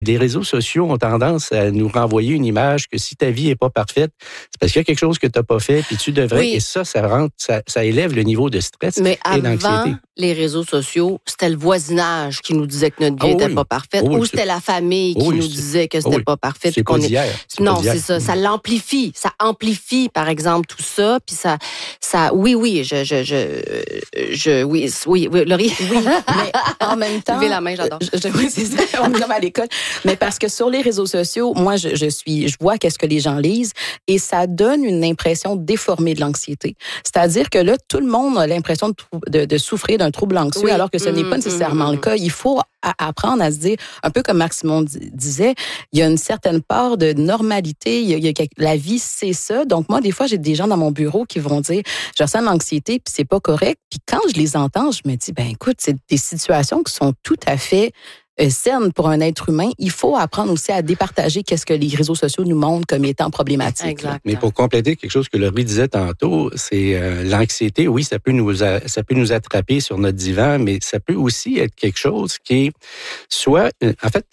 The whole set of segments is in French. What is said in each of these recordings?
Les réseaux sociaux ont tendance à nous renvoyer une image que si ta vie n'est pas parfaite, c'est parce qu'il y a quelque chose que tu n'as pas fait, puis tu devrais. Oui. Et ça élève le niveau de stress Mais et d'anxiété. avant les réseaux sociaux, c'était le voisinage qui nous disait que notre vie n'était pas parfaite, ou c'était la famille qui nous disait que c'était pas parfait. C'est pas d'hier. Non, c'est ça. Ça l'amplifie. Ça amplifie, par exemple, tout ça. Puis ça, oui, oui, oui, Laurie. Oui, mais en même temps. Levez la main, j'adore. Oui, c'est ça. On est comme à l'école. Mais parce que sur les réseaux sociaux, moi, je vois qu'est-ce que les gens lisent et ça donne une impression déformée de l'anxiété. C'est-à-dire que là, tout le monde a l'impression de souffrir d'un trouble anxieux, alors que ce n'est pas nécessairement le cas. Il faut apprendre à se dire, un peu comme Marc Simon disait, il y a une certaine part de normalité. La vie, c'est ça. Donc, moi, des fois, j'ai des gens dans mon bureau qui vont dire, je ressens de l'anxiété, puis c'est pas correct. Puis quand je les entends, je me dis, ben écoute, c'est des situations qui sont tout à fait saines pour un être humain. Il faut apprendre aussi à départager qu'est-ce que les réseaux sociaux nous montrent comme étant problématique. Exactement. Mais pour compléter quelque chose que Laurie disait tantôt, c'est l'anxiété. Oui, ça peut nous attraper sur notre divan, mais ça peut aussi être quelque chose qui est soit, en fait,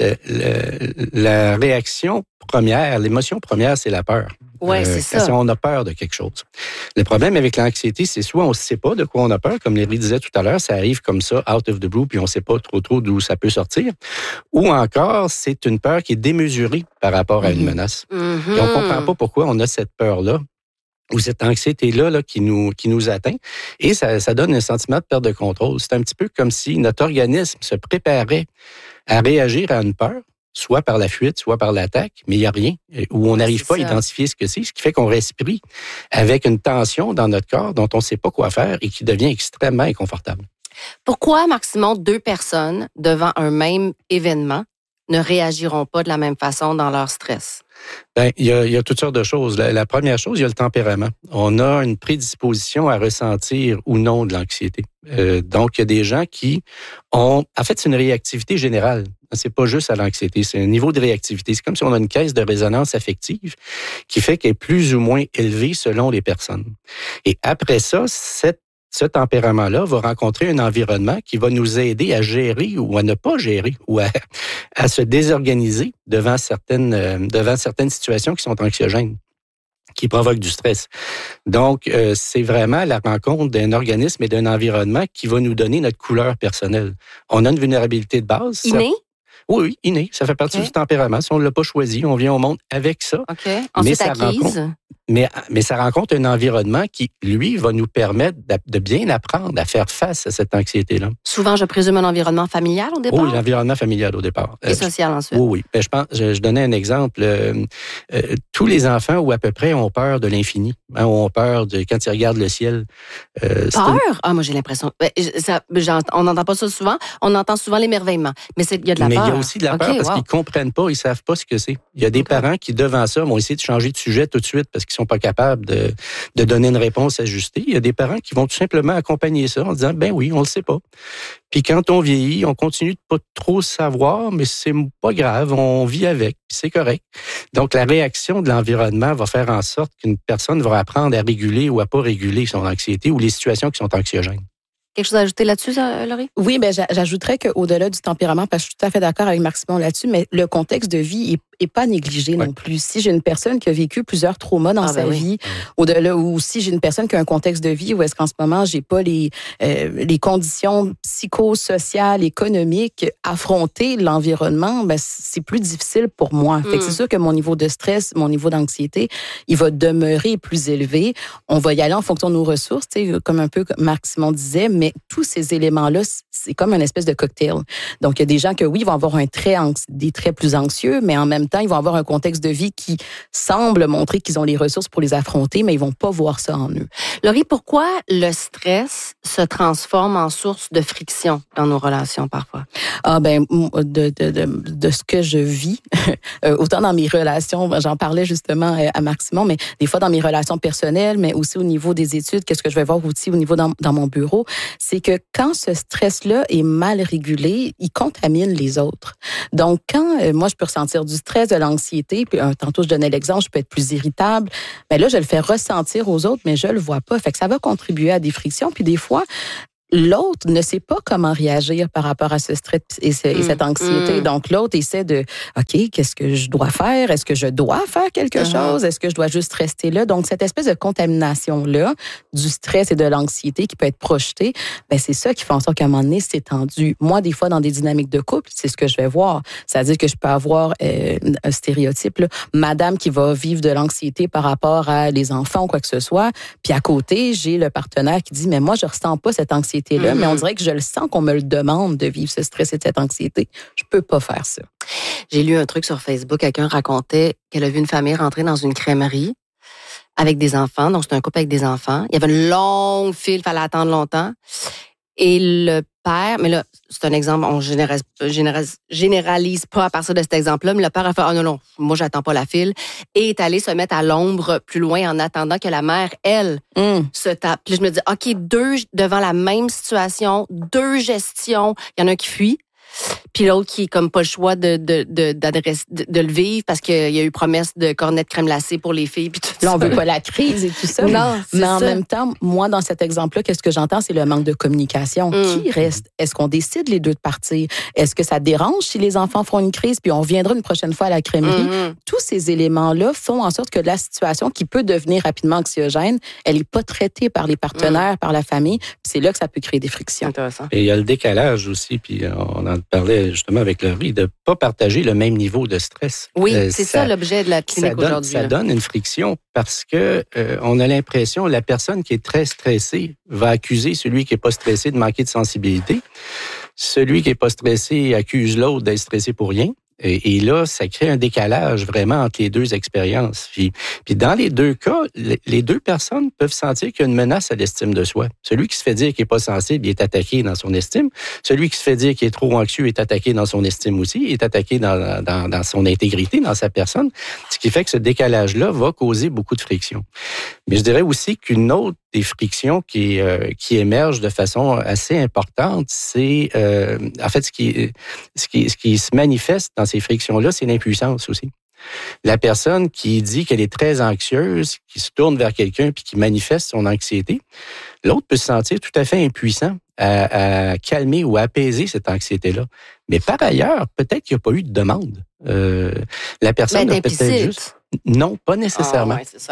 la réaction première, l'émotion première, c'est la peur. Oui, c'est ça. On a peur de quelque chose. Le problème avec l'anxiété, c'est soit on ne sait pas de quoi on a peur, comme Laurie disait tout à l'heure, ça arrive comme ça, out of the blue, puis on ne sait pas trop d'où ça peut sortir. Ou encore, c'est une peur qui est démesurée par rapport à une menace. Et on ne comprend pas pourquoi on a cette peur-là ou cette anxiété-là qui nous atteint. Et ça donne un sentiment de perte de contrôle. C'est un petit peu comme si notre organisme se préparait à réagir à une peur, soit par la fuite, soit par l'attaque, mais il n'y a rien, où on n'arrive pas à identifier ce que c'est, ce qui fait qu'on respire avec une tension dans notre corps dont on ne sait pas quoi faire et qui devient extrêmement inconfortable. Pourquoi, Maximum, 2 personnes devant un même événement ne réagiront pas de la même façon dans leur stress? Bien, il y a toutes sortes de choses. La première chose, il y a le tempérament. On a une prédisposition à ressentir ou non de l'anxiété. Donc, il y a des gens qui ont... En fait, c'est une réactivité générale. C'est pas juste à l'anxiété, c'est un niveau de réactivité. C'est comme si on a une caisse de résonance affective qui fait qu'elle est plus ou moins élevée selon les personnes. Et après ça, ce tempérament-là va rencontrer un environnement qui va nous aider à gérer ou à ne pas gérer ou à se désorganiser devant certaines situations qui sont anxiogènes, qui provoquent du stress. Donc, c'est vraiment la rencontre d'un organisme et d'un environnement qui va nous donner notre couleur personnelle. On a une vulnérabilité de base. Innée? Oui, inné. Ça fait partie du tempérament. Si on ne l'a pas choisi, on vient au monde avec ça. OK. Ensuite, acquise. Mais ça rencontre un environnement qui, lui, va nous permettre de bien apprendre à faire face à cette anxiété-là. Souvent, je présume un environnement familial au départ? Oui, l'environnement familial au départ. Et social ensuite? Oui. Ben, je donnais un exemple. Tous les enfants, ou à peu près, ont peur de l'infini. Ont peur quand ils regardent le ciel. Peur? Moi, j'ai l'impression... on n'entend pas ça souvent. On entend souvent l'émerveillement. Mais il y a de la peur. Mais il y a aussi de la peur parce qu'ils ne comprennent pas, ils ne savent pas ce que c'est. Il y a des parents qui, devant ça, vont essayer de changer de sujet tout de suite parce qu'ils ne sont pas capables de donner une réponse ajustée. Il y a des parents qui vont tout simplement accompagner ça en disant, ben oui, on ne le sait pas. Puis quand on vieillit, on continue de pas trop savoir, mais c'est pas grave, on vit avec, puis c'est correct. Donc la réaction de l'environnement va faire en sorte qu'une personne va apprendre à réguler ou à pas réguler son anxiété ou les situations qui sont anxiogènes. Quelque chose à ajouter là-dessus, Laurie? Oui, ben j'ajouterais qu'au-delà du tempérament, parce que je suis tout à fait d'accord avec Marc Simon là-dessus, mais le contexte de vie est pas négligé non plus. Si j'ai une personne qui a vécu plusieurs traumas dans sa vie, au-delà, ou si j'ai une personne qui a un contexte de vie où est-ce qu'en ce moment j'ai pas les conditions psychosociales, économiques, affronter l'environnement, ben c'est plus difficile pour moi. Fait que c'est sûr que mon niveau de stress, mon niveau d'anxiété, il va demeurer plus élevé. On va y aller en fonction de nos ressources, comme un peu comme Marc Simon disait, mais tous ces éléments-là, c'est comme une espèce de cocktail. Donc, il y a des gens que, oui, ils vont avoir des traits plus anxieux, mais en même temps, ils vont avoir un contexte de vie qui semble montrer qu'ils ont les ressources pour les affronter, mais ils vont pas voir ça en eux. Laurie, pourquoi le stress se transforme en source de friction dans nos relations parfois? De ce que je vis, autant dans mes relations, j'en parlais justement à Marc Simon, mais des fois dans mes relations personnelles, mais aussi au niveau des études, qu'est-ce que je vais voir aussi au niveau dans mon bureau, c'est que quand ce stress-là est mal régulé, il contamine les autres. Donc, quand moi, je peux ressentir du stress, de l'anxiété, puis tantôt, je donnais l'exemple, je peux être plus irritable, mais là, je le fais ressentir aux autres, mais je le vois pas. Fait que ça va contribuer à des frictions. Puis des fois, l'autre ne sait pas comment réagir par rapport à ce stress et cette anxiété. Donc, l'autre essaie de, OK, qu'est-ce que je dois faire? Est-ce que je dois faire quelque chose? Est-ce que je dois juste rester là? Donc, cette espèce de contamination-là, du stress et de l'anxiété qui peut être projetée, ben c'est ça qui fait en sorte qu'à un moment donné, c'est tendu. Moi, des fois, dans des dynamiques de couple, c'est ce que je vais voir. C'est-à-dire que je peux avoir un stéréotype, là, madame qui va vivre de l'anxiété par rapport à les enfants ou quoi que ce soit, puis à côté, j'ai le partenaire qui dit, mais moi, je ressens pas cette anxiété-là, mais on dirait que je le sens qu'on me le demande de vivre ce stress et cette anxiété. Je peux pas faire ça. J'ai lu un truc sur Facebook, quelqu'un racontait qu'elle a vu une famille rentrer dans une crèmerie avec des enfants, donc c'est un couple avec des enfants. Il y avait une longue file, il fallait attendre longtemps. Et le père, mais là, c'est un exemple, on généralise pas à partir de cet exemple-là, mais le père a fait « Ah non, moi, j'attends pas la file » et est allé se mettre à l'ombre plus loin en attendant que la mère, elle, se tape. Puis là, je me dis, OK, 2 devant la même situation, 2 gestions, il y en a un qui fuit, puis l'autre qui est comme pas le choix de le vivre parce qu'il y a eu promesse de cornet de crème glacée pour les filles puis tout ça. Là, on veut pas la crise et tout ça. Non, mais en même temps, moi, dans cet exemple-là, qu'est-ce que j'entends, c'est le manque de communication. Qui reste? Est-ce qu'on décide les deux de partir? Est-ce que ça dérange si les enfants font une crise puis on reviendra une prochaine fois à la crèmerie? Tous ces éléments-là font en sorte que la situation qui peut devenir rapidement anxiogène, elle est pas traitée par les partenaires, par la famille. Puis c'est là que ça peut créer des frictions. Intéressant. Et il y a le décalage aussi, puis on en parlait justement avec Laurie, de ne pas partager le même niveau de stress. Oui, c'est ça l'objet de la clinique aujourd'hui. Ça donne une friction parce que on a l'impression que la personne qui est très stressée va accuser celui qui n'est pas stressé de manquer de sensibilité. Celui qui n'est pas stressé accuse l'autre d'être stressé pour rien. Et là, ça crée un décalage vraiment entre les deux expériences. Puis dans les deux cas, les deux personnes peuvent sentir qu'il y a une menace à l'estime de soi. Celui qui se fait dire qu'il n'est pas sensible, il est attaqué dans son estime. Celui qui se fait dire qu'il est trop anxieux est attaqué dans son estime aussi, il est attaqué dans son intégrité, dans sa personne. Ce qui fait que ce décalage-là va causer beaucoup de friction. Mais je dirais aussi qu'une autre des frictions qui émergent de façon assez importante, c'est en fait ce qui se manifeste dans ces frictions-là, c'est l'impuissance aussi. La personne qui dit qu'elle est très anxieuse, qui se tourne vers quelqu'un puis qui manifeste son anxiété, l'autre peut se sentir tout à fait impuissant à calmer ou à apaiser cette anxiété-là. Mais par ailleurs, peut-être qu'il n'y a pas eu de demande. La personne a peut-être juste... Non, pas nécessairement. Ah ouais, c'est ça.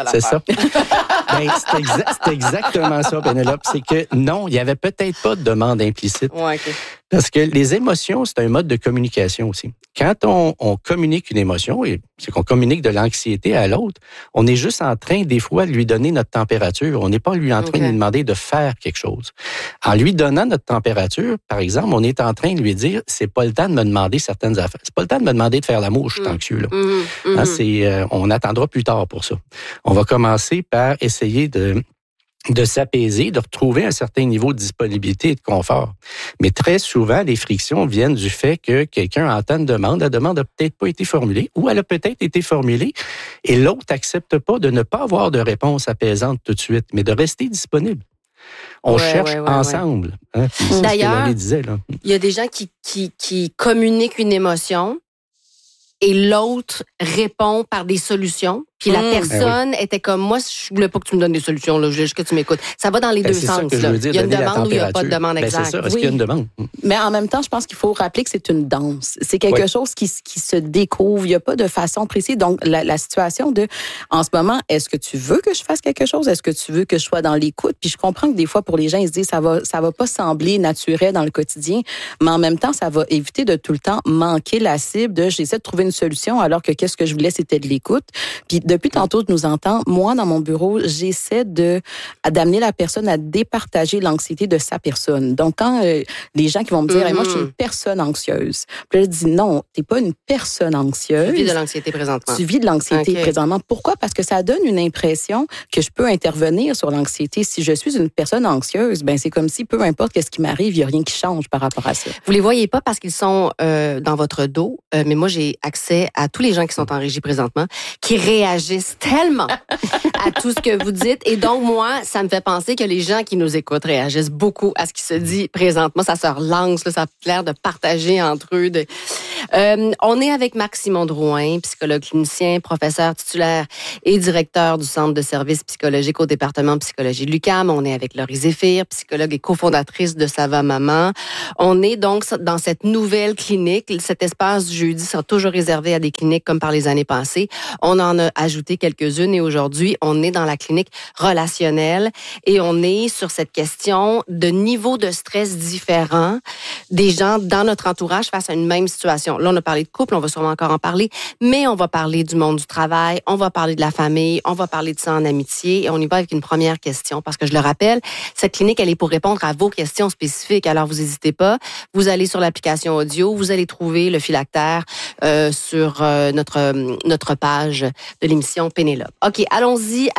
C'est exactement ça, Pénélope. C'est que non, il n'y avait peut-être pas de demande implicite. Ouais, okay. Parce que les émotions, c'est un mode de communication aussi. Quand on communique une émotion, et c'est qu'on communique de l'anxiété à l'autre, on est juste en train, des fois, de lui donner notre température. On n'est pas lui en train de lui demander de faire quelque chose. En lui donnant notre température, par exemple, on est en train de lui dire, c'est pas le temps de me demander certaines affaires. C'est pas le temps de me demander de faire l'amour, je suis anxieux, là. Hein, on attendra plus tard pour ça. On va commencer par essayer de s'apaiser, de retrouver un certain niveau de disponibilité et de confort. Mais très souvent, les frictions viennent du fait que quelqu'un entend une demande, la demande n'a peut-être pas été formulée, ou elle a peut-être été formulée, et l'autre n'accepte pas de ne pas avoir de réponse apaisante tout de suite, mais de rester disponible. On cherche ensemble. Hein, d'ailleurs, il y a des gens qui communiquent une émotion, et l'autre répond par des solutions. Puis la personne était comme, moi, je voulais pas que tu me donnes des solutions, là, je veux juste que tu m'écoute. Ça va dans les deux sens. Là. Il y a une demande ou il n'y a pas de demande exacte. C'est ça. Est-ce qu'il y a une demande? Mais en même temps, je pense qu'il faut rappeler que c'est une danse. C'est quelque chose qui se découvre. Il n'y a pas de façon précise. Donc, la situation en ce moment, est-ce que tu veux que je fasse quelque chose? Est-ce que tu veux que je sois dans l'écoute? Puis je comprends que des fois, pour les gens, ils se disent, ça va pas sembler naturel dans le quotidien. Mais en même temps, ça va éviter de tout le temps manquer la cible j'essaie de trouver une solution alors que qu'est-ce que je voulais, c'était de l'écoute. Puis depuis tantôt, je nous entends, moi, dans mon bureau, j'essaie d'amener la personne à départager l'anxiété de sa personne. Donc, quand les gens qui vont me dire, moi, je suis une personne anxieuse. Puis là, je dis, non, t'es pas une personne anxieuse. Tu vis de l'anxiété présentement. Tu vis de l'anxiété présentement. Pourquoi? Parce que ça donne une impression que je peux intervenir sur l'anxiété. Si je suis une personne anxieuse, ben c'est comme si, peu importe qu'est-ce qui m'arrive, il n'y a rien qui change par rapport à ça. Vous les voyez pas parce qu'ils sont dans votre dos, mais moi, j'ai accès à tous les gens qui sont en régie présentement, qui réagissent réagissent tellement à tout ce que vous dites. Et donc, moi, ça me fait penser que les gens qui nous écoutent réagissent beaucoup à ce qui se dit présentement. Ça se relance, là, ça a l'air de partager entre eux. On est avec Marc-Simon Drouin, psychologue clinicien, professeur titulaire et directeur du Centre de services psychologiques au département de psychologie de l'UQAM. On est avec Laurie Zéphir, psychologue et cofondatrice de Ça va maman. On est donc dans cette nouvelle clinique. Cet espace du jeudi sera toujours réservé à des cliniques comme par les années passées. On en a ajouté quelques-unes et aujourd'hui, on est dans la clinique relationnelle et on est sur cette question de niveau de stress différent des gens dans notre entourage face à une même situation. Là, on a parlé de couple, on va sûrement encore en parler, mais on va parler du monde du travail, on va parler de la famille, on va parler de ça en amitié et on y va avec une première question parce que je le rappelle, cette clinique, elle est pour répondre à vos questions spécifiques. Alors, vous n'hésitez pas. Vous allez sur l'application audio, vous allez trouver le phylactère sur notre page de l'émission Pénélope. OK, allons-y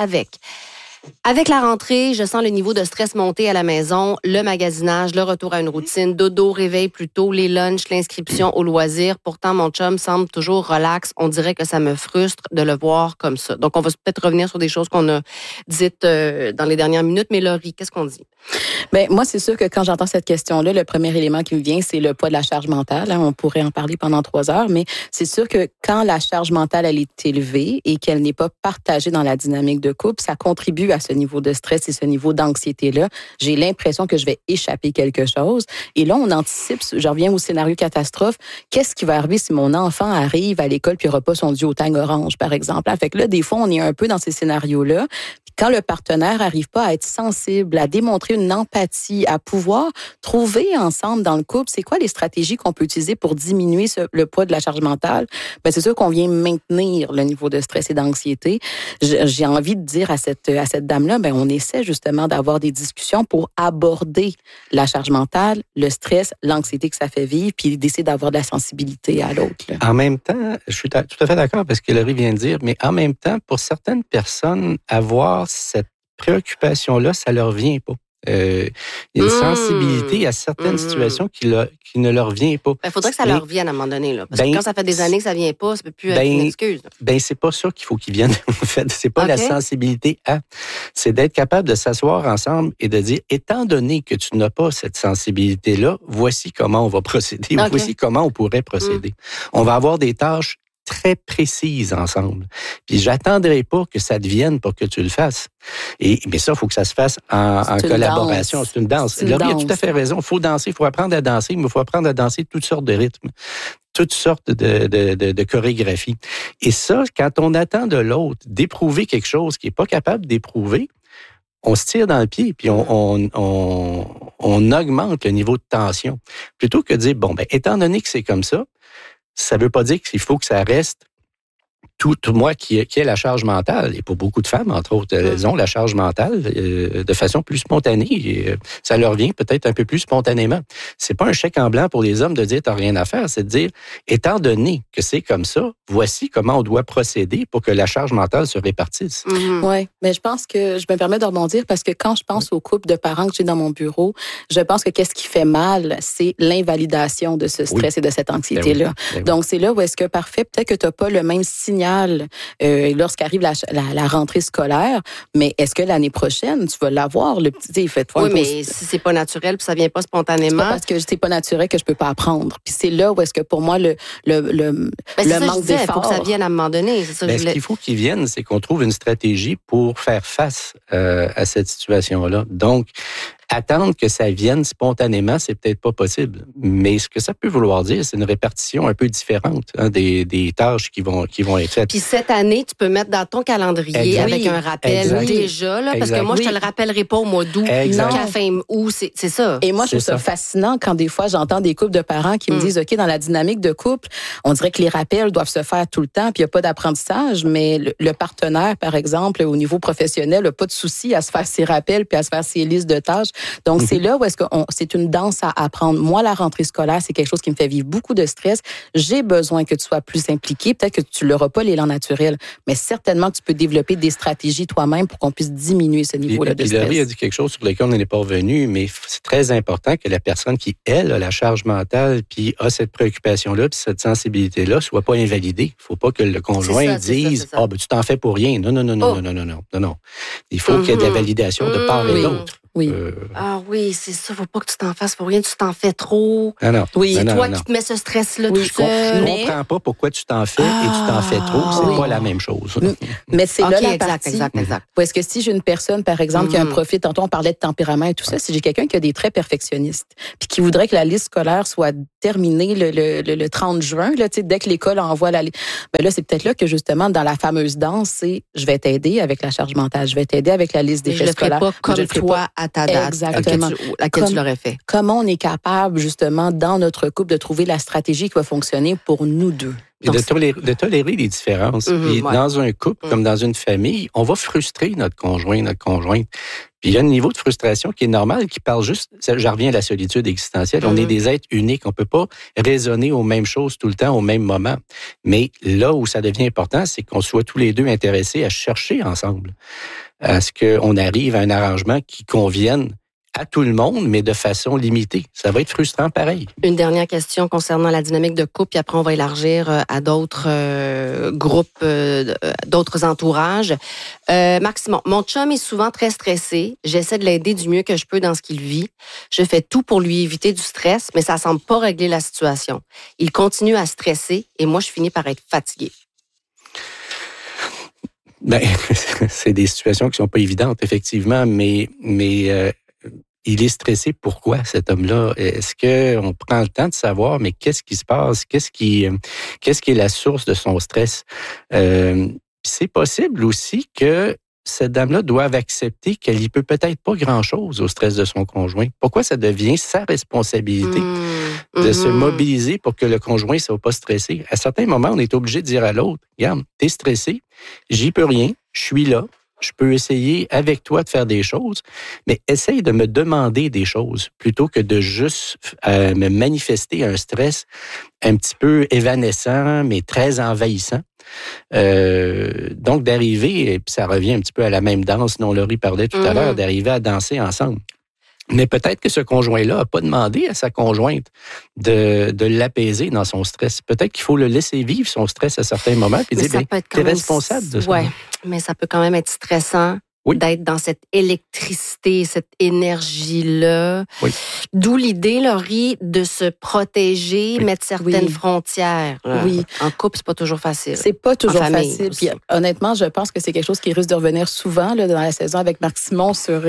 avec la rentrée, je sens le niveau de stress monter à la maison, le magasinage, le retour à une routine, dodo, réveil plus tôt, les lunchs, l'inscription au loisir. Pourtant, mon chum semble toujours relax. On dirait que ça me frustre de le voir comme ça. Donc, on va peut-être revenir sur des choses qu'on a dites dans les dernières minutes. Mais Laurie, qu'est-ce qu'on dit? Bien, moi, c'est sûr que quand j'entends cette question-là, le premier élément qui me vient, c'est le poids de la charge mentale. On pourrait en parler pendant 3 heures, mais c'est sûr que quand la charge mentale, elle est élevée et qu'elle n'est pas partagée dans la dynamique de couple, ça contribue à ce niveau de stress et ce niveau d'anxiété-là. J'ai l'impression que je vais échapper quelque chose. Et là, on anticipe, je reviens au scénario catastrophe, qu'est-ce qui va arriver si mon enfant arrive à l'école puis il n'aura pas son duotang orange, par exemple. Fait que là, des fois, on est un peu dans ces scénarios-là. Puis quand le partenaire n'arrive pas à être sensible, à démontrer une empathie, à pouvoir trouver ensemble dans le couple, c'est quoi les stratégies qu'on peut utiliser pour diminuer le poids de la charge mentale? Ben, c'est sûr qu'on vient maintenir le niveau de stress et d'anxiété. J'ai envie de dire à cette dame-là, ben, on essaie justement d'avoir des discussions pour aborder la charge mentale, le stress, l'anxiété que ça fait vivre, puis d'essayer d'avoir de la sensibilité à l'autre. Là. En même temps, je suis tout à fait d'accord avec ce que Laurie vient de dire, mais en même temps, pour certaines personnes, avoir cette préoccupation-là, ça leur vient pas. Il y a une sensibilité à certaines situations qui ne leur vient pas. Il faudrait que ça leur vienne à un moment donné. Là, parce que quand ça fait des années que ça ne vient pas, ça ne peut plus être une excuse. C'est pas ça qu'il faut qu'ils viennent. En fait, c'est pas la sensibilité à. C'est d'être capable de s'asseoir ensemble et de dire, étant donné que tu n'as pas cette sensibilité-là, voici comment on va procéder. Voici comment on pourrait procéder. On va avoir des tâches très précises ensemble. Puis j'attendrai pas que ça devienne pour que tu le fasses. Mais ça, il faut que ça se fasse en collaboration. C'est une danse. Laurie a tout à fait raison. Il faut danser, il faut apprendre à danser, mais il faut apprendre à danser toutes sortes de rythmes, toutes sortes de chorégraphies. Et ça, quand on attend de l'autre d'éprouver quelque chose qu'il n'est pas capable d'éprouver, on se tire dans le pied, puis on augmente le niveau de tension. Plutôt que de dire, étant donné que c'est comme ça ne veut pas dire qu'il faut que ça reste tout moi qui ai la charge mentale. Et pour beaucoup de femmes, entre autres, elles ont la charge mentale de façon plus spontanée. Et, ça leur vient peut-être un peu plus spontanément. C'est pas un chèque en blanc pour les hommes de dire t'as rien à faire. C'est de dire, étant donné que c'est comme ça, voici comment on doit procéder pour que la charge mentale se répartisse. Oui, mais je pense que je me permets de rebondir parce que quand je pense au couple de parents que j'ai dans mon bureau, je pense que qu'est-ce qui fait mal, c'est l'invalidation de ce stress et de cette anxiété-là. Donc, c'est là où est-ce que parfait, peut-être que tu n'as pas le même signal lorsqu'arrive la rentrée scolaire, mais est-ce que l'année prochaine, tu vas l'avoir, le petit Oui, mais si c'est pas naturel puis ça vient pas spontanément. C'est pas parce que c'est pas naturel que je peux pas apprendre. Puis c'est là où est-ce que pour moi, le manque d'effort. Il faut que ça vienne à un moment donné. C'est ça ce qu'il faut qu'il vienne, c'est qu'on trouve une stratégie pour faire face à cette situation-là. Donc, attendre que ça vienne spontanément, c'est peut-être pas possible. Mais ce que ça peut vouloir dire, c'est une répartition un peu différente des tâches qui vont être faites. Puis cette année, tu peux mettre dans ton calendrier avec un rappel déjà, là, parce que moi, je te le rappellerai pas au mois d'août. Non, qu'à fin août, c'est ça. Et moi, je trouve ça fascinant quand des fois, j'entends des couples de parents qui me disent, OK, dans la dynamique de couple, on dirait que les rappels doivent se faire tout le temps, puis il n'y a pas d'apprentissage, mais le partenaire, par exemple, au niveau professionnel, n'a pas de souci à se faire ses rappels puis à se faire ses listes de tâches. Donc, c'est là où est-ce que c'est une danse à apprendre. Moi, la rentrée scolaire, c'est quelque chose qui me fait vivre beaucoup de stress. J'ai besoin que tu sois plus impliqué. Peut-être que tu n'auras pas l'élan naturel, mais certainement que tu peux développer des stratégies toi-même pour qu'on puisse diminuer ce niveau-là de stress. Laurie a dit quelque chose sur lequel on n'est pas revenu, mais c'est très important que la personne qui, elle, a la charge mentale, puis a cette préoccupation-là, puis cette sensibilité-là, soit pas invalidée. Il faut pas que le conjoint dise « Ah, ben tu t'en fais pour rien ». Non. Il faut qu'il y ait de la validation de part et d'autre. Oui. Ah oui, c'est ça. Faut pas que tu t'en fasses pour rien. Tu t'en fais trop. Non. Oui, c'est toi qui te mets ce stress-là tout seul. Je comprends pas pourquoi tu t'en fais et tu t'en fais trop. C'est pas la même chose. Mais c'est là la partie. Exact. Parce que si j'ai une personne, par exemple, qui a un profil, tantôt on parlait de tempérament et tout ça, si j'ai quelqu'un qui a des traits perfectionnistes, puis qui voudrait que la liste scolaire soit terminée le 30 juin, là, dès que l'école envoie la liste, ben là, c'est peut-être là que justement, dans la fameuse danse, c'est je vais t'aider avec la charge mentale, je vais t'aider avec la liste des faits scolaires. Je le ferai pas comme toi à ta date. Exactement. Laquelle tu l'aurais fait. Comment on est capable, justement, dans notre couple, de trouver la stratégie qui va fonctionner pour nous deux. Et de tolérer les différences. Puis dans un couple, comme dans une famille, on va frustrer notre conjoint, notre conjointe. Puis il y a un niveau de frustration qui est normal, qui parle juste, je reviens à la solitude existentielle, on est des êtres uniques, on peut pas raisonner aux mêmes choses tout le temps, au même moment. Mais là où ça devient important, c'est qu'on soit tous les deux intéressés à chercher ensemble, à ce qu'on arrive à un arrangement qui convienne à tout le monde, mais de façon limitée. Ça va être frustrant pareil. Une dernière question concernant la dynamique de couple, puis après on va élargir à d'autres groupes, d'autres entourages. Maximum, mon chum est souvent très stressé. J'essaie de l'aider du mieux que je peux dans ce qu'il vit. Je fais tout pour lui éviter du stress, mais ça semble pas régler la situation. Il continue à stresser et moi, je finis par être fatiguée. Ben, c'est des situations qui sont pas évidentes, effectivement, mais il est stressé. Pourquoi, cet homme-là? Est-ce qu'on prend le temps de savoir, mais qu'est-ce qui se passe? Qu'est-ce qui est la source de son stress? C'est possible aussi que cette dame-là doive accepter qu'elle y peut peut-être pas grand-chose au stress de son conjoint. Pourquoi ça devient sa responsabilité de se mobiliser pour que le conjoint ne soit pas stressé? À certains moments, on est obligé de dire à l'autre, regarde, t'es stressé, j'y peux rien, je suis là. Je peux essayer avec toi de faire des choses, mais essaye de me demander des choses plutôt que de juste me manifester un stress un petit peu évanescent, mais très envahissant. Donc, d'arriver, et puis ça revient un petit peu à la même danse dont Laurie parlait tout à l'heure, d'arriver à danser ensemble. Mais peut-être que ce conjoint-là n'a pas demandé à sa conjointe de l'apaiser dans son stress. Peut-être qu'il faut le laisser vivre son stress à certains moments et dire, t'es responsable de ça. Oui, mais ça peut quand même être stressant d'être dans cette électricité, cette énergie-là. Oui. D'où l'idée, Laurie, de se protéger, mettre certaines frontières. Oui. En couple, c'est pas toujours facile. C'est pas toujours facile. Puis honnêtement, je pense que c'est quelque chose qui risque de revenir souvent là, dans la saison avec Marc Simon sur...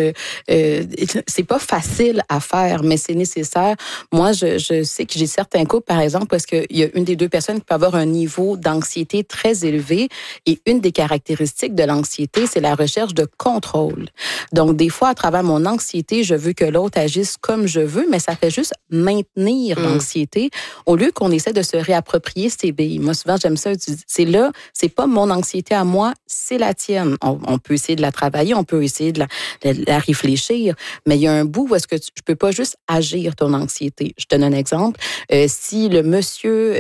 c'est pas facile à faire, mais c'est nécessaire. Moi, je sais que j'ai certains couples, par exemple, parce qu'il y a une des deux personnes qui peut avoir un niveau d'anxiété très élevé et une des caractéristiques de l'anxiété, c'est la recherche de contrôle. Donc, des fois, à travers mon anxiété, je veux que l'autre agisse comme je veux, mais ça fait juste maintenir l'anxiété au lieu qu'on essaie de se réapproprier ses billes. Moi, souvent, j'aime ça. C'est là, c'est pas mon anxiété à moi, c'est la tienne. On peut essayer de la travailler, on peut essayer de la réfléchir, mais il y a un bout où est-ce que je peux pas juste agir ton anxiété. Je te donne un exemple. Si le monsieur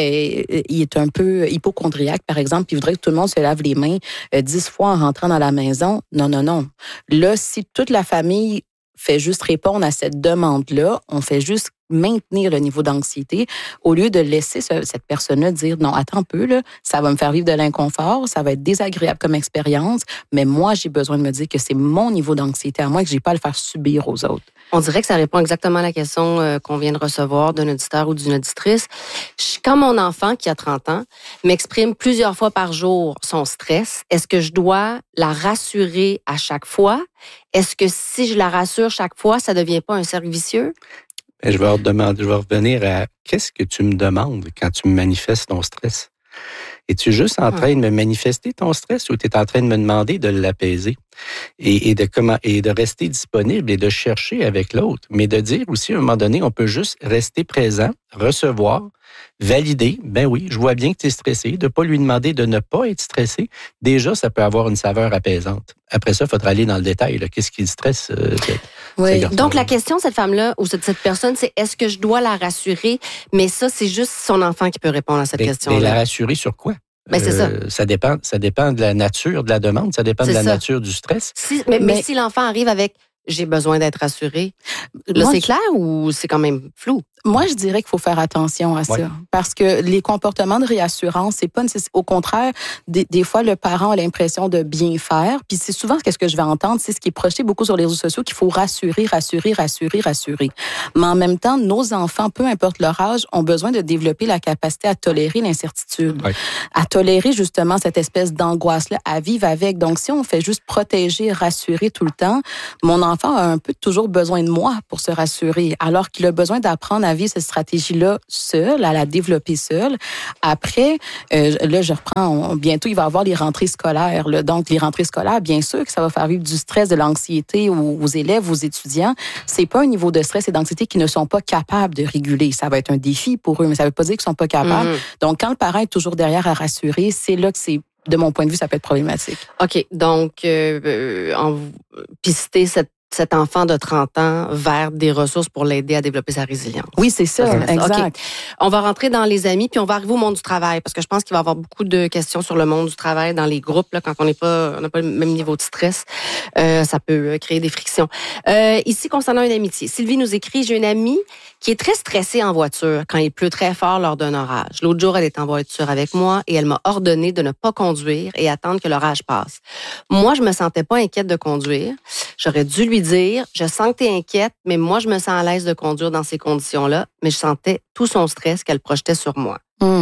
il est un peu hypocondriaque, par exemple, puis il voudrait que tout le monde se lave les mains 10 fois en rentrant dans la maison, non. Là, si toute la famille fait juste répondre à cette demande-là, on fait juste maintenir le niveau d'anxiété au lieu de laisser cette personne-là dire non, attends un peu, là, ça va me faire vivre de l'inconfort, ça va être désagréable comme expérience, mais moi, j'ai besoin de me dire que c'est mon niveau d'anxiété à moi et que j'ai pas à le faire subir aux autres. On dirait que ça répond exactement à la question qu'on vient de recevoir d'un auditeur ou d'une auditrice. Quand mon enfant, qui a 30 ans, m'exprime plusieurs fois par jour son stress, est-ce que je dois la rassurer à chaque fois? Est-ce que si je la rassure chaque fois, ça devient pas un cercle vicieux? Je vais revenir à qu'est-ce que tu me demandes quand tu me manifestes ton stress? Es-tu juste en train de me manifester ton stress ou tu es en train de me demander de l'apaiser? et de rester disponible et de chercher avec l'autre. Mais de dire aussi, à un moment donné, on peut juste rester présent, recevoir, valider. Ben oui, je vois bien que tu es stressé. De ne pas lui demander de ne pas être stressé. Déjà, ça peut avoir une saveur apaisante. Après ça, il faudra aller dans le détail. Là. Qu'est-ce qui le stresse? Oui. Donc, la question, cette femme-là ou cette personne, c'est est-ce que je dois la rassurer? Mais ça, c'est juste son enfant qui peut répondre à cette question-là. Mais la rassurer sur quoi? Ben, c'est ça. Ça dépend de la nature de la demande, ça dépend de la nature du stress. Mais si l'enfant arrive avec « j'ai besoin d'être rassuré », là, c'est clair ou c'est quand même flou? Moi, je dirais qu'il faut faire attention à ça. Ouais. Parce que les comportements de réassurance, c'est pas nécessaire. Au contraire, des fois, le parent a l'impression de bien faire. Puis c'est souvent ce que je vais entendre, c'est ce qui est projeté beaucoup sur les réseaux sociaux, qu'il faut rassurer. Mais en même temps, nos enfants, peu importe leur âge, ont besoin de développer la capacité à tolérer l'incertitude. Ouais. À tolérer justement cette espèce d'angoisse-là, à vivre avec. Donc, si on fait juste protéger, rassurer tout le temps, mon enfant a un peu toujours besoin de moi pour se rassurer, alors qu'il a besoin d'apprendre à vivre cette stratégie-là seul, à la développer seul. Après, là, je reprends, bientôt, il va y avoir les rentrées scolaires. Là. Donc, les rentrées scolaires, bien sûr que ça va faire vivre du stress, de l'anxiété aux élèves, aux étudiants. C'est pas un niveau de stress et d'anxiété qu'ils ne sont pas capables de réguler. Ça va être un défi pour eux, mais ça veut pas dire qu'ils sont pas capables. Donc, quand le parent est toujours derrière à rassurer, c'est là que c'est, de mon point de vue, ça peut être problématique. OK. Donc, pister cet enfant de 30 ans vers des ressources pour l'aider à développer sa résilience. Oui, c'est ça, exact. Okay. On va rentrer dans les amis, puis on va arriver au monde du travail, parce que je pense qu'il va y avoir beaucoup de questions sur le monde du travail dans les groupes, là, quand on n'a pas le même niveau de stress. Ça peut créer des frictions. Ici, concernant une amitié, Sylvie nous écrit, j'ai une amie qui est très stressée en voiture quand il pleut très fort lors d'un orage. L'autre jour, elle est en voiture avec moi et elle m'a ordonné de ne pas conduire et attendre que l'orage passe. Moi, je me sentais pas inquiète de conduire. J'aurais dû lui dire, je sens que tu es inquiète, mais moi, je me sens à l'aise de conduire dans ces conditions-là, mais je sentais tout son stress qu'elle projetait sur moi.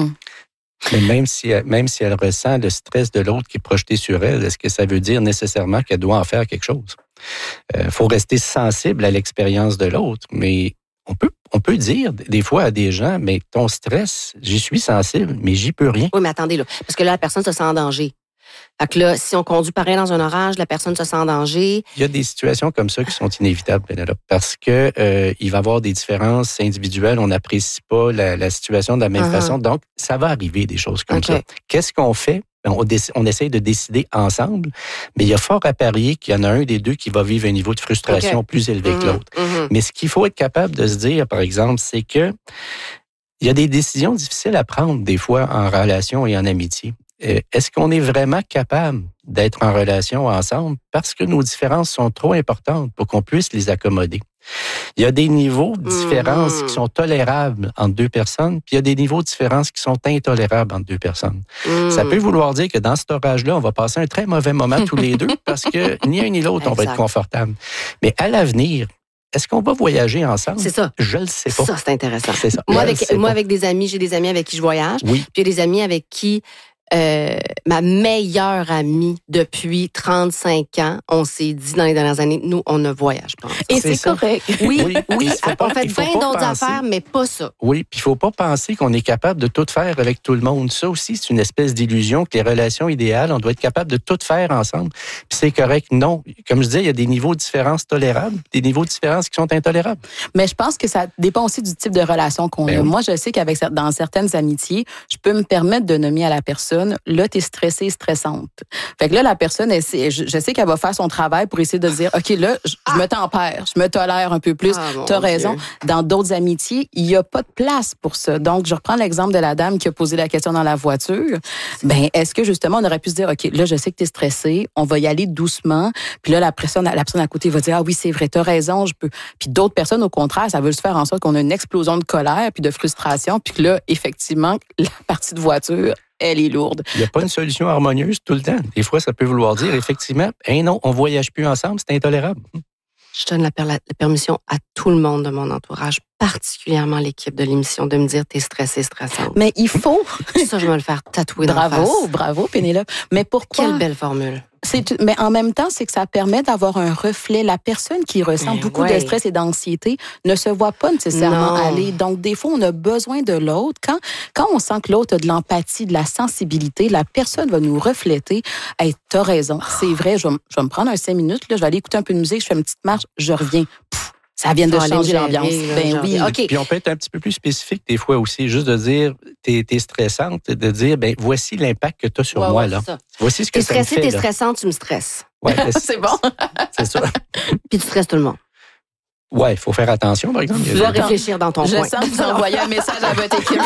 Mais même si elle ressent le stress de l'autre qui est projeté sur elle, est-ce que ça veut dire nécessairement qu'elle doit en faire quelque chose? Faut rester sensible à l'expérience de l'autre, mais on peut dire des fois à des gens, mais ton stress, j'y suis sensible, mais j'y peux rien. Oui, mais attendez, là, parce que là, la personne se sent en danger. Fait que là, si on conduit pareil dans un orage, la personne se sent en danger. Il y a des situations comme ça qui sont inévitables, Pénélope, parce que il va y avoir des différences individuelles. On n'apprécie pas la situation de la même façon. Donc, ça va arriver des choses comme ça. Qu'est-ce qu'on fait? On essaye de décider ensemble, mais il y a fort à parier qu'il y en a un des deux qui va vivre un niveau de frustration plus élevé que l'autre. Mais ce qu'il faut être capable de se dire, par exemple, c'est que il y a des décisions difficiles à prendre des fois en relation et en amitié. Est-ce qu'on est vraiment capable d'être en relation ensemble parce que nos différences sont trop importantes pour qu'on puisse les accommoder? Il y a des niveaux de différence qui sont tolérables entre deux personnes, puis il y a des niveaux de différence qui sont intolérables entre deux personnes. Ça peut vouloir dire que dans cet orage-là, on va passer un très mauvais moment tous les deux parce que ni un ni l'autre, on va être confortable. Mais à l'avenir, est-ce qu'on va voyager ensemble? C'est ça. Je le sais pas. Ça, c'est intéressant. C'est ça. Moi, avec des amis, j'ai des amis avec qui je voyage. Oui. Puis il y a des amis avec qui ma meilleure amie depuis 35 ans, on s'est dit dans les dernières années, nous, on ne voyage pas. Et c'est correct. Oui, on fait bien d'autres affaires, mais pas ça. Oui, puis il faut pas penser qu'on est capable de tout faire avec tout le monde. Ça aussi, c'est une espèce d'illusion que les relations idéales, on doit être capable de tout faire ensemble. Puis c'est correct. Non. Comme je disais, il y a des niveaux de différence tolérables, des niveaux de différence qui sont intolérables. Mais je pense que ça dépend aussi du type de relation qu'on a. Oui. Moi, je sais qu'avec dans certaines amitiés, je peux me permettre de nommer à la personne, là, t'es stressée, stressante. Fait que là, la personne, je sais qu'elle va faire son travail pour essayer de dire, OK, là, je me tempère, je me tolère un peu plus. T'as raison. Dans d'autres amitiés, il n'y a pas de place pour ça. Donc, je reprends l'exemple de la dame qui a posé la question dans la voiture. Ben, est-ce que justement, on aurait pu se dire, OK, là, je sais que t'es stressée, on va y aller doucement. Puis là, la personne à côté va dire, ah oui, c'est vrai, t'as raison, je peux. Puis d'autres personnes, au contraire, ça veut se faire en sorte qu'on a une explosion de colère puis de frustration. Puis que là, effectivement, la partie de voiture, elle est lourde. Il n'y a pas une solution harmonieuse tout le temps. Des fois, ça peut vouloir dire, effectivement, non, on ne voyage plus ensemble, c'est intolérable. Je donne la permission à tout le monde de mon entourage. particulièrement l'équipe de l'émission de me dire t'es stressée, stressante. Mais il faut. Ça, je vais me le faire tatouer dans la face. Bravo, Pénélope. Mais pourquoi? Quelle belle formule. Mais en même temps, c'est que ça permet d'avoir un reflet. La personne qui ressent beaucoup de stress et d'anxiété ne se voit pas nécessairement aller. Donc, des fois, on a besoin de l'autre. Quand on sent que l'autre a de l'empathie, de la sensibilité, la personne va nous refléter. Hey, t'as raison, c'est vrai, je vais me prendre 5 minutes, là, je vais aller écouter un peu de musique, je fais une petite marche, je reviens. Ça vient de changer l'ambiance. Ben oui. Okay. Puis on peut être un petit peu plus spécifique des fois aussi, juste de dire t'es stressante, de dire ben voici l'impact que tu as sur moi là. Voici ce que ça me fait. T'es stressée, t'es stressante, tu me stresses. Ouais, c'est bon. C'est ça. Puis tu stresses tout le monde. Ouais, il faut faire attention, par exemple. Tu dois réfléchir dans ton coin. Je sens que vous envoyez un message à votre équipe.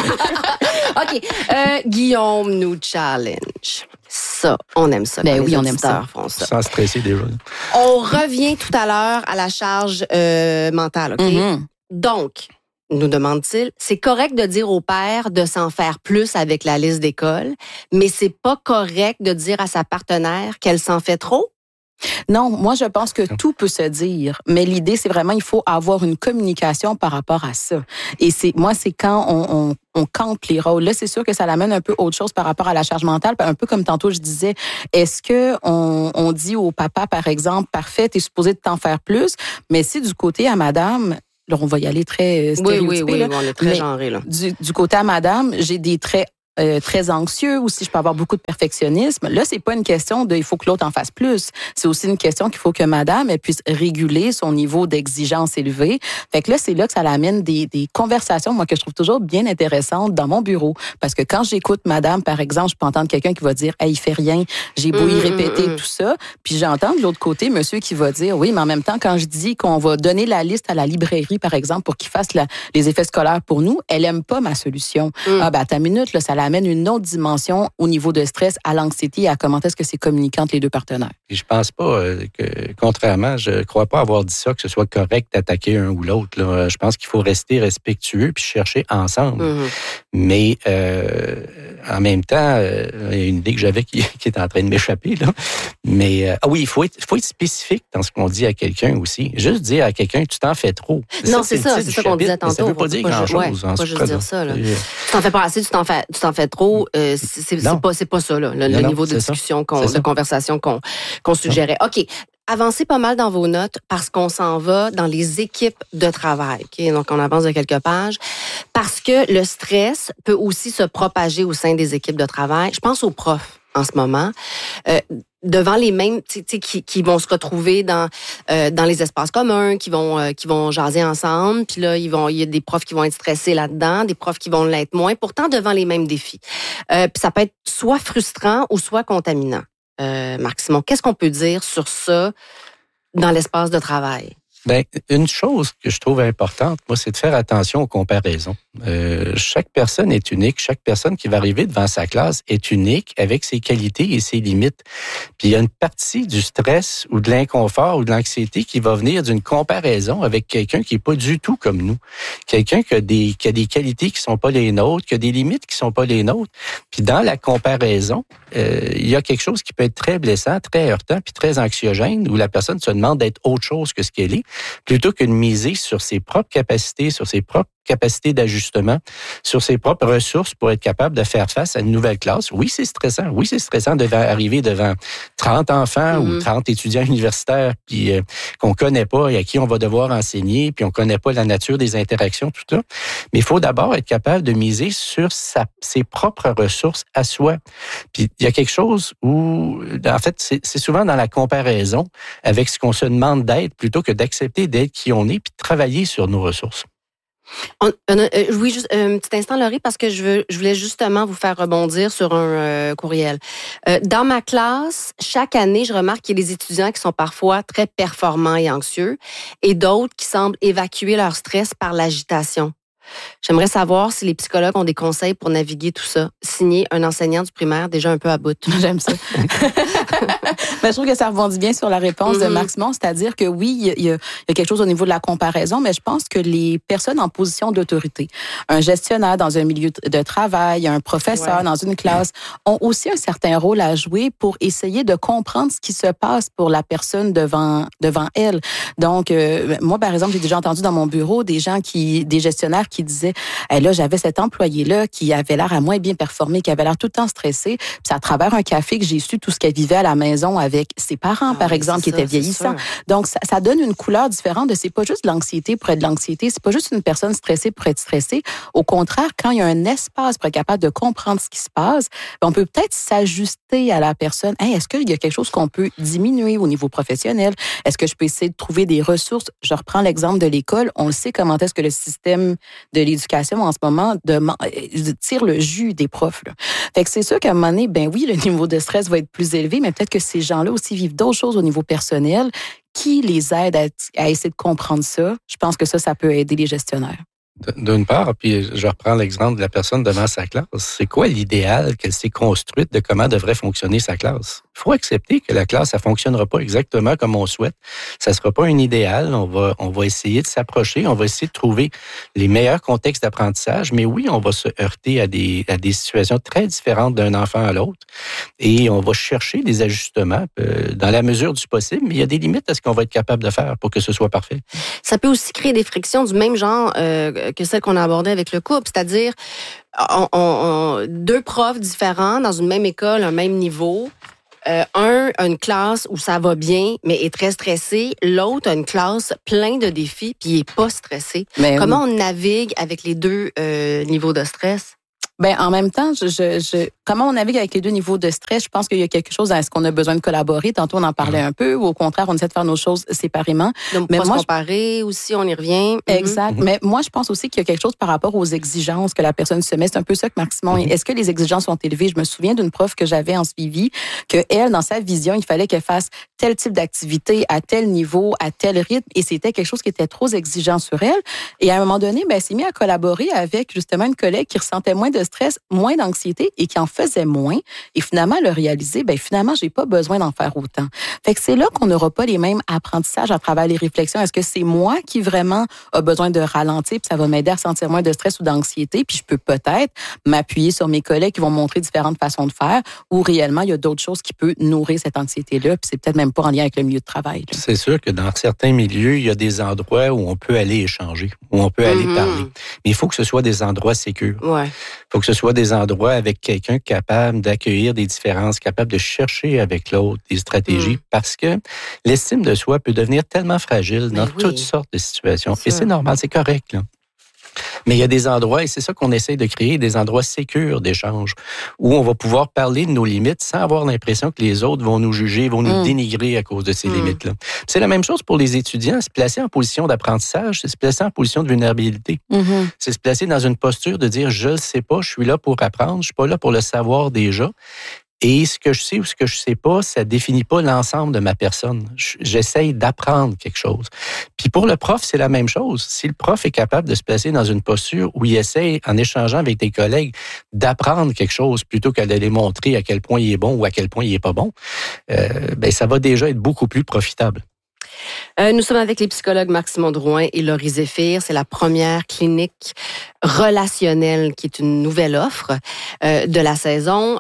OK. Guillaume nous challenge. Ça, on aime ça. Ben oui, on aime ça. Sans stresser déjà. On revient tout à l'heure à la charge mentale, OK? Mm-hmm. Donc, nous demande-t-il, c'est correct de dire au père de s'en faire plus avec la liste d'école, mais c'est pas correct de dire à sa partenaire qu'elle s'en fait trop? Non, moi, je pense que tout peut se dire, mais l'idée, c'est vraiment, il faut avoir une communication par rapport à ça. Et c'est quand on campe les rôles. Là, c'est sûr que ça l'amène un peu autre chose par rapport à la charge mentale. Un peu comme tantôt, je disais, est-ce que on dit au papa, par exemple, parfait, t'es supposé de t'en faire plus, mais si du côté à madame, là, on va y aller très stéréotypé. Oui, on est très genré, là. Du côté à madame, j'ai des traits très anxieux ou si je peux avoir beaucoup de perfectionnisme. Là, c'est pas une question de il faut que l'autre en fasse plus. C'est aussi une question qu'il faut que madame elle puisse réguler son niveau d'exigence élevé. Fait que là, c'est là que ça l'amène des conversations, moi, que je trouve toujours bien intéressantes dans mon bureau. Parce que quand j'écoute madame, par exemple, je peux entendre quelqu'un qui va dire hey, il fait rien, j'ai beau y répéter tout ça. Puis j'entends de l'autre côté monsieur qui va dire oui, mais en même temps, quand je dis qu'on va donner la liste à la librairie, par exemple, pour qu'il fasse les effets scolaires pour nous, elle aime pas ma solution. Ah, ben, à ta minute, là, ça amène une autre dimension au niveau de stress, à l'anxiété et à comment est-ce que c'est communiquant entre les deux partenaires. Et je pense pas que, contrairement, je crois pas avoir dit ça, que ce soit correct d'attaquer un ou l'autre. Là. Je pense qu'il faut rester respectueux puis chercher ensemble. Mais en même temps, il y a une idée que j'avais qui est en train de m'échapper. Là. Mais oui, il faut être spécifique dans ce qu'on dit à quelqu'un aussi. Juste dire à quelqu'un, tu t'en fais trop. Non, c'est ça qu'on disait tantôt. Ça ne veut pas dire grand-chose. Pas juste dire ça. Là. Tu t'en fais pas assez, tu t'en fais trop. C'est pas ça, là, le niveau de discussion, de conversation qu'on suggérait. OK. Avancez pas mal dans vos notes parce qu'on s'en va dans les équipes de travail. Okay? Donc, on avance de quelques pages. Parce que le stress peut aussi se propager au sein des équipes de travail. Je pense aux profs en ce moment. Devant les mêmes, qui vont se retrouver dans les espaces communs, qui vont jaser ensemble. Puis là, il y a des profs qui vont être stressés là-dedans, des profs qui vont l'être moins. Pourtant, devant les mêmes défis. Puis ça peut être soit frustrant ou soit contaminant. Marc-Simon, qu'est-ce qu'on peut dire sur ça dans l'espace de travail? Bien, une chose que je trouve importante, moi, c'est de faire attention aux comparaisons. Chaque personne est unique. Chaque personne qui va arriver devant sa classe est unique avec ses qualités et ses limites. Puis il y a une partie du stress ou de l'inconfort ou de l'anxiété qui va venir d'une comparaison avec quelqu'un qui est pas du tout comme nous. Quelqu'un qui a des qualités qui sont pas les nôtres, qui a des limites qui sont pas les nôtres. Puis dans la comparaison, il y a quelque chose qui peut être très blessant, très heurtant, puis très anxiogène, où la personne se demande d'être autre chose que ce qu'elle est, plutôt que de miser sur ses propres capacités, sur ses propres capacités d'ajustement, sur ses propres ressources pour être capable de faire face à une nouvelle classe. Oui, c'est stressant. Oui, c'est stressant d'arriver devant 30 enfants ou 30 étudiants universitaires puis qu'on connaît pas et à qui on va devoir enseigner, puis on connaît pas la nature des interactions, tout ça. Mais il faut d'abord être capable de miser sur ses propres ressources à soi. Puis il y a quelque chose où, en fait, c'est souvent dans la comparaison avec ce qu'on se demande d'être plutôt que d'accepter d'être qui on est puis de travailler sur nos ressources. Oui, juste un petit instant, Laurie, parce que je voulais justement vous faire rebondir sur un courriel. Dans ma classe, chaque année, je remarque qu'il y a des étudiants qui sont parfois très performants et anxieux et d'autres qui semblent évacuer leur stress par l'agitation. J'aimerais savoir si les psychologues ont des conseils pour naviguer tout ça. Signé un enseignant du primaire déjà un peu à bout. J'aime ça. Mais je trouve que ça rebondit bien sur la réponse de Marc Simon, c'est-à-dire que oui, il y a quelque chose au niveau de la comparaison, mais je pense que les personnes en position d'autorité, un gestionnaire dans un milieu de travail, un professeur dans une classe, ont aussi un certain rôle à jouer pour essayer de comprendre ce qui se passe pour la personne devant elle. Donc, moi, par exemple, j'ai déjà entendu dans mon bureau des gestionnaires qui disaient, là, j'avais cet employé-là qui avait l'air à moins bien performer, qui avait l'air tout le temps stressé. Puis c'est à travers un café que j'ai su tout ce qu'elle vivait à la maison avec ses parents, par exemple, qui étaient vieillissants. Donc, ça donne une couleur différente de c'est pas juste de l'anxiété pour être de l'anxiété, c'est pas juste une personne stressée pour être stressée. Au contraire, quand il y a un espace pour être capable de comprendre ce qui se passe, on peut peut-être s'ajuster à la personne. Est-ce qu'il y a quelque chose qu'on peut diminuer au niveau professionnel? Est-ce que je peux essayer de trouver des ressources? Je reprends l'exemple de l'école. On le sait comment est-ce que le système de l'éducation en ce moment tire le jus des profs. Là. Fait que c'est sûr qu'à un moment donné, ben oui, le niveau de stress va être plus élevé, mais peut-être que ces gens-là aussi vivent d'autres choses au niveau personnel qui les aident à essayer de comprendre ça. Je pense que ça peut aider les gestionnaires. D'une part, puis je reprends l'exemple de la personne devant sa classe. C'est quoi l'idéal qu'elle s'est construite de comment devrait fonctionner sa classe? Il faut accepter que la classe, ça fonctionnera pas exactement comme on souhaite. Ça sera pas un idéal. On va essayer de s'approcher. On va essayer de trouver les meilleurs contextes d'apprentissage. Mais oui, on va se heurter à des situations très différentes d'un enfant à l'autre. Et on va chercher des ajustements dans la mesure du possible. Mais il y a des limites à ce qu'on va être capable de faire pour que ce soit parfait. Ça peut aussi créer des frictions du même genre que celles qu'on a abordées avec le couple. C'est-à-dire, deux profs différents dans une même école, un même niveau. Un a une classe où ça va bien, mais est très stressé. L'autre a une classe plein de défis, puis il est pas stressé. Mais comment on navigue avec les deux niveaux de stress? Ben en même temps, comment on navigue avec les deux niveaux de stress, je pense qu'il y a quelque chose à ce qu'on a besoin de collaborer. Tantôt, on en parlait un peu, ou au contraire, on essaie de faire nos choses séparément. Donc, mais pas se comparer aussi, on y revient. Exact. Mais moi, je pense aussi qu'il y a quelque chose par rapport aux exigences que la personne se met. C'est un peu ça que Marc Simon. Est-ce que les exigences sont élevées? Je me souviens d'une prof que j'avais en suivi, que elle, dans sa vision, il fallait qu'elle fasse tel type d'activité à tel niveau, à tel rythme, et c'était quelque chose qui était trop exigeant sur elle. Et à un moment donné, elle s'est mise à collaborer avec justement une collègue qui ressentait moins de stress, moins d'anxiété et qui en faisait moins. Et finalement, elle a réalisé, finalement, j'ai pas besoin d'en faire autant. Fait que c'est là qu'on n'aura pas les mêmes apprentissages à travers les réflexions. Est-ce que c'est moi qui vraiment a besoin de ralentir puis ça va m'aider à sentir moins de stress ou d'anxiété? Puis je peux peut-être m'appuyer sur mes collègues qui vont montrer différentes façons de faire ou réellement, il y a d'autres choses qui peuvent nourrir cette anxiété-là puis c'est peut-être même pas en lien avec le milieu de travail. Là. C'est sûr que dans certains milieux, il y a des endroits où on peut aller échanger, où on peut aller parler. Mais il faut que ce soit des endroits sécurs. Ouais. Il faut que ce soit des endroits avec quelqu'un capable d'accueillir des différences, capable de chercher avec l'autre des stratégies, parce que l'estime de soi peut devenir tellement fragile dans toutes sortes de situations. Et c'est normal, c'est correct, là. Mais il y a des endroits, et c'est ça qu'on essaie de créer, des endroits sécures d'échange, où on va pouvoir parler de nos limites sans avoir l'impression que les autres vont nous juger, vont nous dénigrer à cause de ces limites-là. C'est la même chose pour les étudiants. Se placer en position d'apprentissage, c'est se placer en position de vulnérabilité. C'est se placer dans une posture de dire, je ne sais pas, je suis là pour apprendre, je suis pas là pour le savoir déjà. Et ce que je sais ou ce que je sais pas, ça définit pas l'ensemble de ma personne. J'essaye d'apprendre quelque chose. Puis pour le prof, c'est la même chose. Si le prof est capable de se placer dans une posture où il essaye, en échangeant avec tes collègues, d'apprendre quelque chose plutôt qu'à d'aller montrer à quel point il est bon ou à quel point il est pas bon, ça va déjà être beaucoup plus profitable. Nous sommes avec les psychologues Marc Simon Drouin et Laurie Zéphir. C'est la première clinique relationnelle qui est une nouvelle offre de la saison.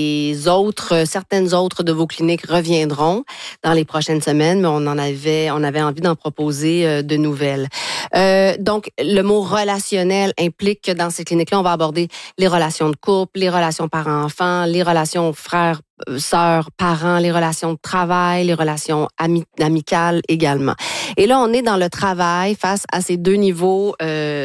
Certaines autres de vos cliniques reviendront dans les prochaines semaines, mais on avait envie d'en proposer de nouvelles. Donc, le mot relationnel implique que dans ces cliniques-là, on va aborder les relations de couple, les relations parents-enfants, les relations frères, sœurs, parents, les relations de travail, les relations amicales également. Et là, on est dans le travail face à ces deux niveaux,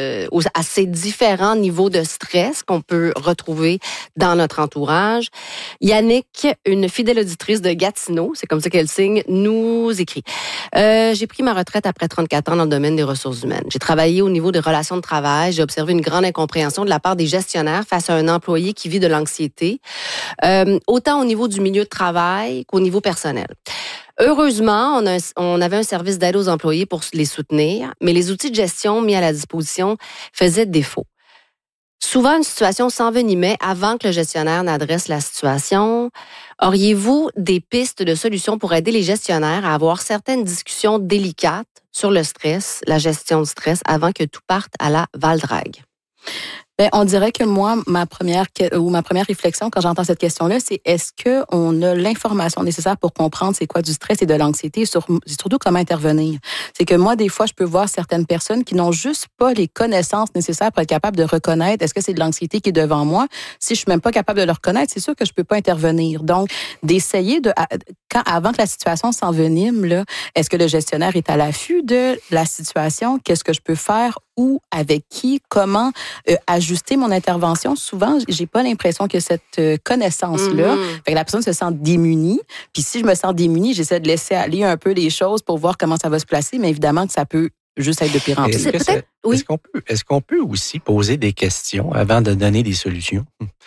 à ces différents niveaux de stress qu'on peut retrouver dans notre entourage. Yannick, une fidèle auditrice de Gatineau, c'est comme ça qu'elle signe, nous écrit. J'ai pris ma retraite après 34 ans dans le domaine des ressources humaines. J'ai travaillé au niveau des relations de travail. J'ai observé une grande incompréhension de la part des gestionnaires face à un employé qui vit de l'anxiété, autant au niveau du milieu de travail qu'au niveau personnel. Heureusement, on avait un service d'aide aux employés pour les soutenir, mais les outils de gestion mis à la disposition faisaient défaut. Souvent, une situation s'envenimait avant que le gestionnaire n'adresse la situation. Auriez-vous des pistes de solutions pour aider les gestionnaires à avoir certaines discussions délicates sur le stress, la gestion du stress, avant que tout parte à la valdrague? Bien, on dirait que moi, ma première réflexion quand j'entends cette question-là, c'est est-ce qu'on a l'information nécessaire pour comprendre c'est quoi du stress et de l'anxiété, surtout comment intervenir. C'est que moi, des fois, je peux voir certaines personnes qui n'ont juste pas les connaissances nécessaires pour être capable de reconnaître est-ce que c'est de l'anxiété qui est devant moi. Si je suis même pas capable de le reconnaître, c'est sûr que je peux pas intervenir. Donc, d'essayer avant que la situation s'envenime, là, est-ce que le gestionnaire est à l'affût de la situation? Qu'est-ce que je peux faire? Où? Avec qui? Comment ajuster mon intervention? Souvent, j'ai pas l'impression que cette connaissance-là, fait que la personne se sent démunie. Puis si je me sens démunie, j'essaie de laisser aller un peu les choses pour voir comment ça va se placer, mais évidemment que ça peut juste être de pire en pire. Est-ce qu'on peut aussi poser des questions avant de donner des solutions?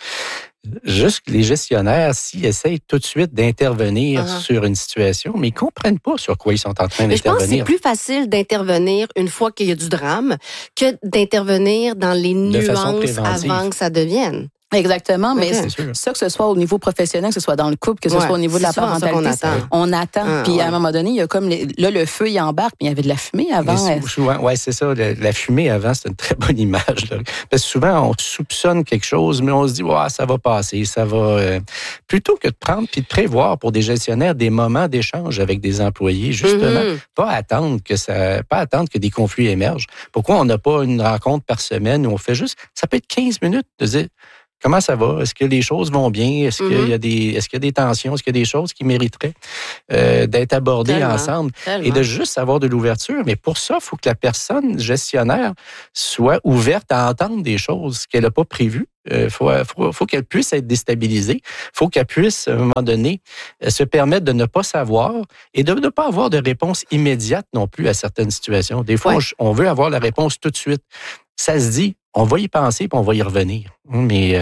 Juste que les gestionnaires, s'ils essayent tout de suite d'intervenir sur une situation, mais ils ne comprennent pas sur quoi ils sont en train d'intervenir. Je pense que c'est plus facile d'intervenir une fois qu'il y a du drame que d'intervenir dans les nuances avant que ça devienne. Exactement, mais ça, que ce soit au niveau professionnel, que ce soit dans le couple, que ce soit au niveau de la parentalité, on attend. Puis à un moment donné, il y a comme le feu, il embarque, mais il y avait de la fumée avant. Oui, c'est ça. La fumée avant, c'est une très bonne image. Là. Parce que souvent, on soupçonne quelque chose, mais on se dit, ça va passer, ça va. Plutôt que de prendre puis de prévoir pour des gestionnaires des moments d'échange avec des employés, justement, pas attendre que des conflits émergent. Pourquoi on n'a pas une rencontre par semaine où on fait juste, ça peut être 15 minutes de dire, comment ça va? Est-ce que les choses vont bien? Est-ce qu'il y a des tensions? Est-ce qu'il y a des choses qui mériteraient d'être abordées ensemble? Et de juste avoir de l'ouverture. Mais pour ça, il faut que la personne gestionnaire soit ouverte à entendre des choses qu'elle n'a pas prévues. Faut qu'elle puisse être déstabilisée. Faut qu'elle puisse, à un moment donné, se permettre de ne pas savoir et de ne pas avoir de réponse immédiate non plus à certaines situations. Des fois, on veut avoir la réponse tout de suite. Ça se dit, on va y penser puis on va y revenir. Mais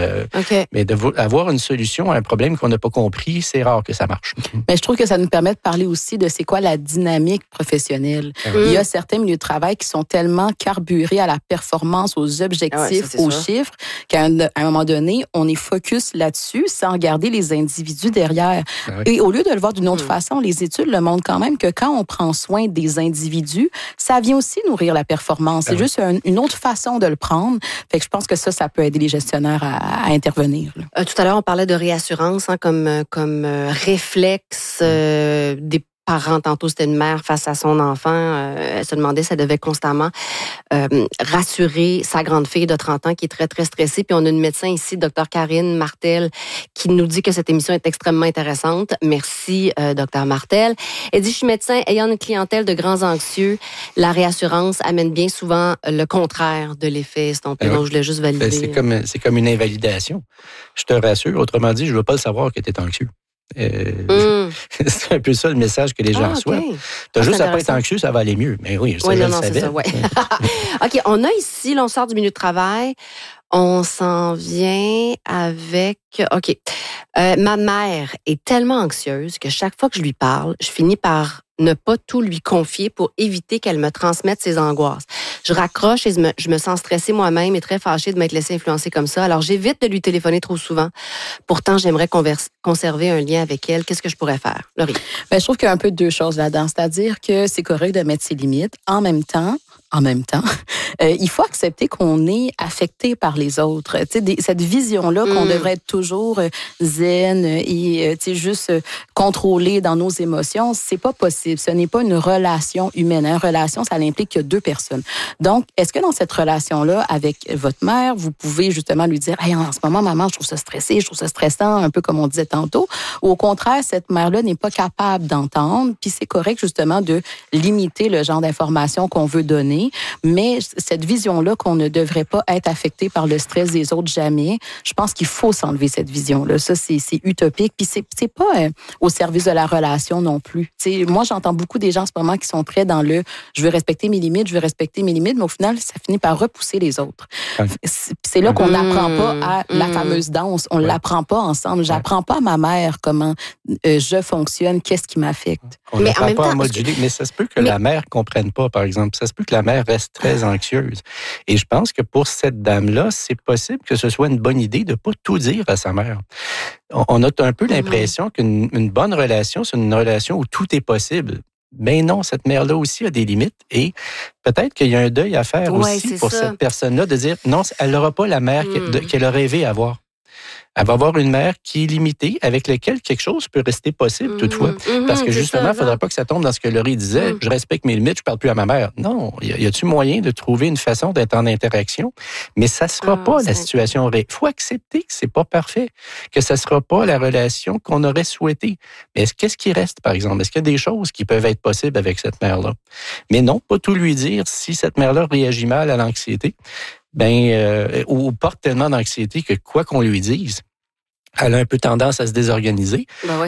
avoir une solution à un problème qu'on n'a pas compris, c'est rare que ça marche. Mais je trouve que ça nous permet de parler aussi de c'est quoi la dynamique professionnelle. Il y a certains milieux de travail qui sont tellement carburés à la performance, aux objectifs, aux chiffres, qu'à un moment donné, on est focus là-dessus sans regarder les individus derrière. Et au lieu de le voir d'une autre façon, les études le montrent quand même que quand on prend soin des individus, ça vient aussi nourrir la performance. C'est juste une autre façon de le prendre. Fait que je pense que ça peut aider les gestionnaires à intervenir. Tout à l'heure, on parlait de réassurance comme réflexe des parents. Tantôt, c'était une mère face à son enfant. Elle se demandait si elle devait constamment rassurer sa grande fille de 30 ans qui est très, très stressée. Puis on a une médecin ici, Dr. Karine Martel, qui nous dit que cette émission est extrêmement intéressante. Merci, Dr. Martel. Elle dit, je suis médecin ayant une clientèle de grands anxieux. La réassurance amène bien souvent le contraire de l'effet estompé. Donc, je voulais juste valider. C'est comme une invalidation. Je te rassure. Autrement dit, je ne veux pas le savoir que tu es anxieux. C'est un peu ça le message que les gens reçoivent. Tu as juste à pas être anxieux, ça va aller mieux. Mais oui, je le savais. Ça, OK, on a ici, là, on sort du milieu de travail, on s'en vient avec... OK. Ma mère est tellement anxieuse que chaque fois que je lui parle, je finis par ne pas tout lui confier pour éviter qu'elle me transmette ses angoisses. Je raccroche et je me sens stressée moi-même et très fâchée de m'être laissée influencer comme ça. Alors, j'évite de lui téléphoner trop souvent. Pourtant, j'aimerais conserver un lien avec elle. Qu'est-ce que je pourrais faire? Laurie? Je trouve qu'il y a un peu deux choses là-dedans. C'est-à-dire que c'est correct de mettre ses limites. En même temps, il faut accepter qu'on est affecté par les autres. Cette vision-là qu'on devrait être toujours zen et juste contrôlé dans nos émotions, c'est pas possible. Ce n'est pas une relation humaine. Une relation, ça implique qu'il y a deux personnes. Donc, est-ce que dans cette relation-là, avec votre mère, vous pouvez justement lui dire, hey, en ce moment, maman, je trouve ça stressé, je trouve ça stressant, un peu comme on disait tantôt, ou au contraire, cette mère-là n'est pas capable d'entendre, puis c'est correct justement de limiter le genre d'informations qu'on veut donner donné, mais cette vision-là qu'on ne devrait pas être affecté par le stress des autres jamais, je pense qu'il faut s'enlever cette vision-là. Ça, c'est utopique, puis c'est pas au service de la relation non plus. T'sais, moi, j'entends beaucoup des gens en ce moment qui sont très dans le « je veux respecter mes limites, mais au final, ça finit par repousser les autres. C'est là qu'on n'apprend pas à la fameuse danse. On l'apprend pas ensemble. J'apprends pas à ma mère comment je fonctionne, qu'est-ce qui m'affecte. On n'apprend pas à moduler, mais ça se peut que la mère comprenne pas, par exemple. Ça se peut que la mère reste très anxieuse. Et je pense que pour cette dame-là, c'est possible que ce soit une bonne idée de pas tout dire à sa mère. On a un peu l'impression qu'une bonne relation, c'est une relation où tout est possible. Mais non, cette mère-là aussi a des limites et peut-être qu'il y a un deuil à faire aussi pour cette personne-là de dire non, elle n'aura pas la mère qu'elle a rêvé avoir. Elle va avoir une mère qui est limitée, avec laquelle quelque chose peut rester possible toutefois. Parce que justement, il ne faudrait pas que ça tombe dans ce que Laurie disait, je respecte mes limites, je ne parle plus à ma mère. Non, y a-t-il moyen de trouver une façon d'être en interaction? Mais ça ne sera pas la situation réelle. Il faut accepter que c'est pas parfait, que ça ne sera pas la relation qu'on aurait souhaitée. Mais qu'est-ce qui reste, par exemple? Est-ce qu'il y a des choses qui peuvent être possibles avec cette mère-là? Mais non, pas tout lui dire si cette mère-là réagit mal à l'anxiété. Ou porte tellement d'anxiété que quoi qu'on lui dise, elle a un peu tendance à se désorganiser.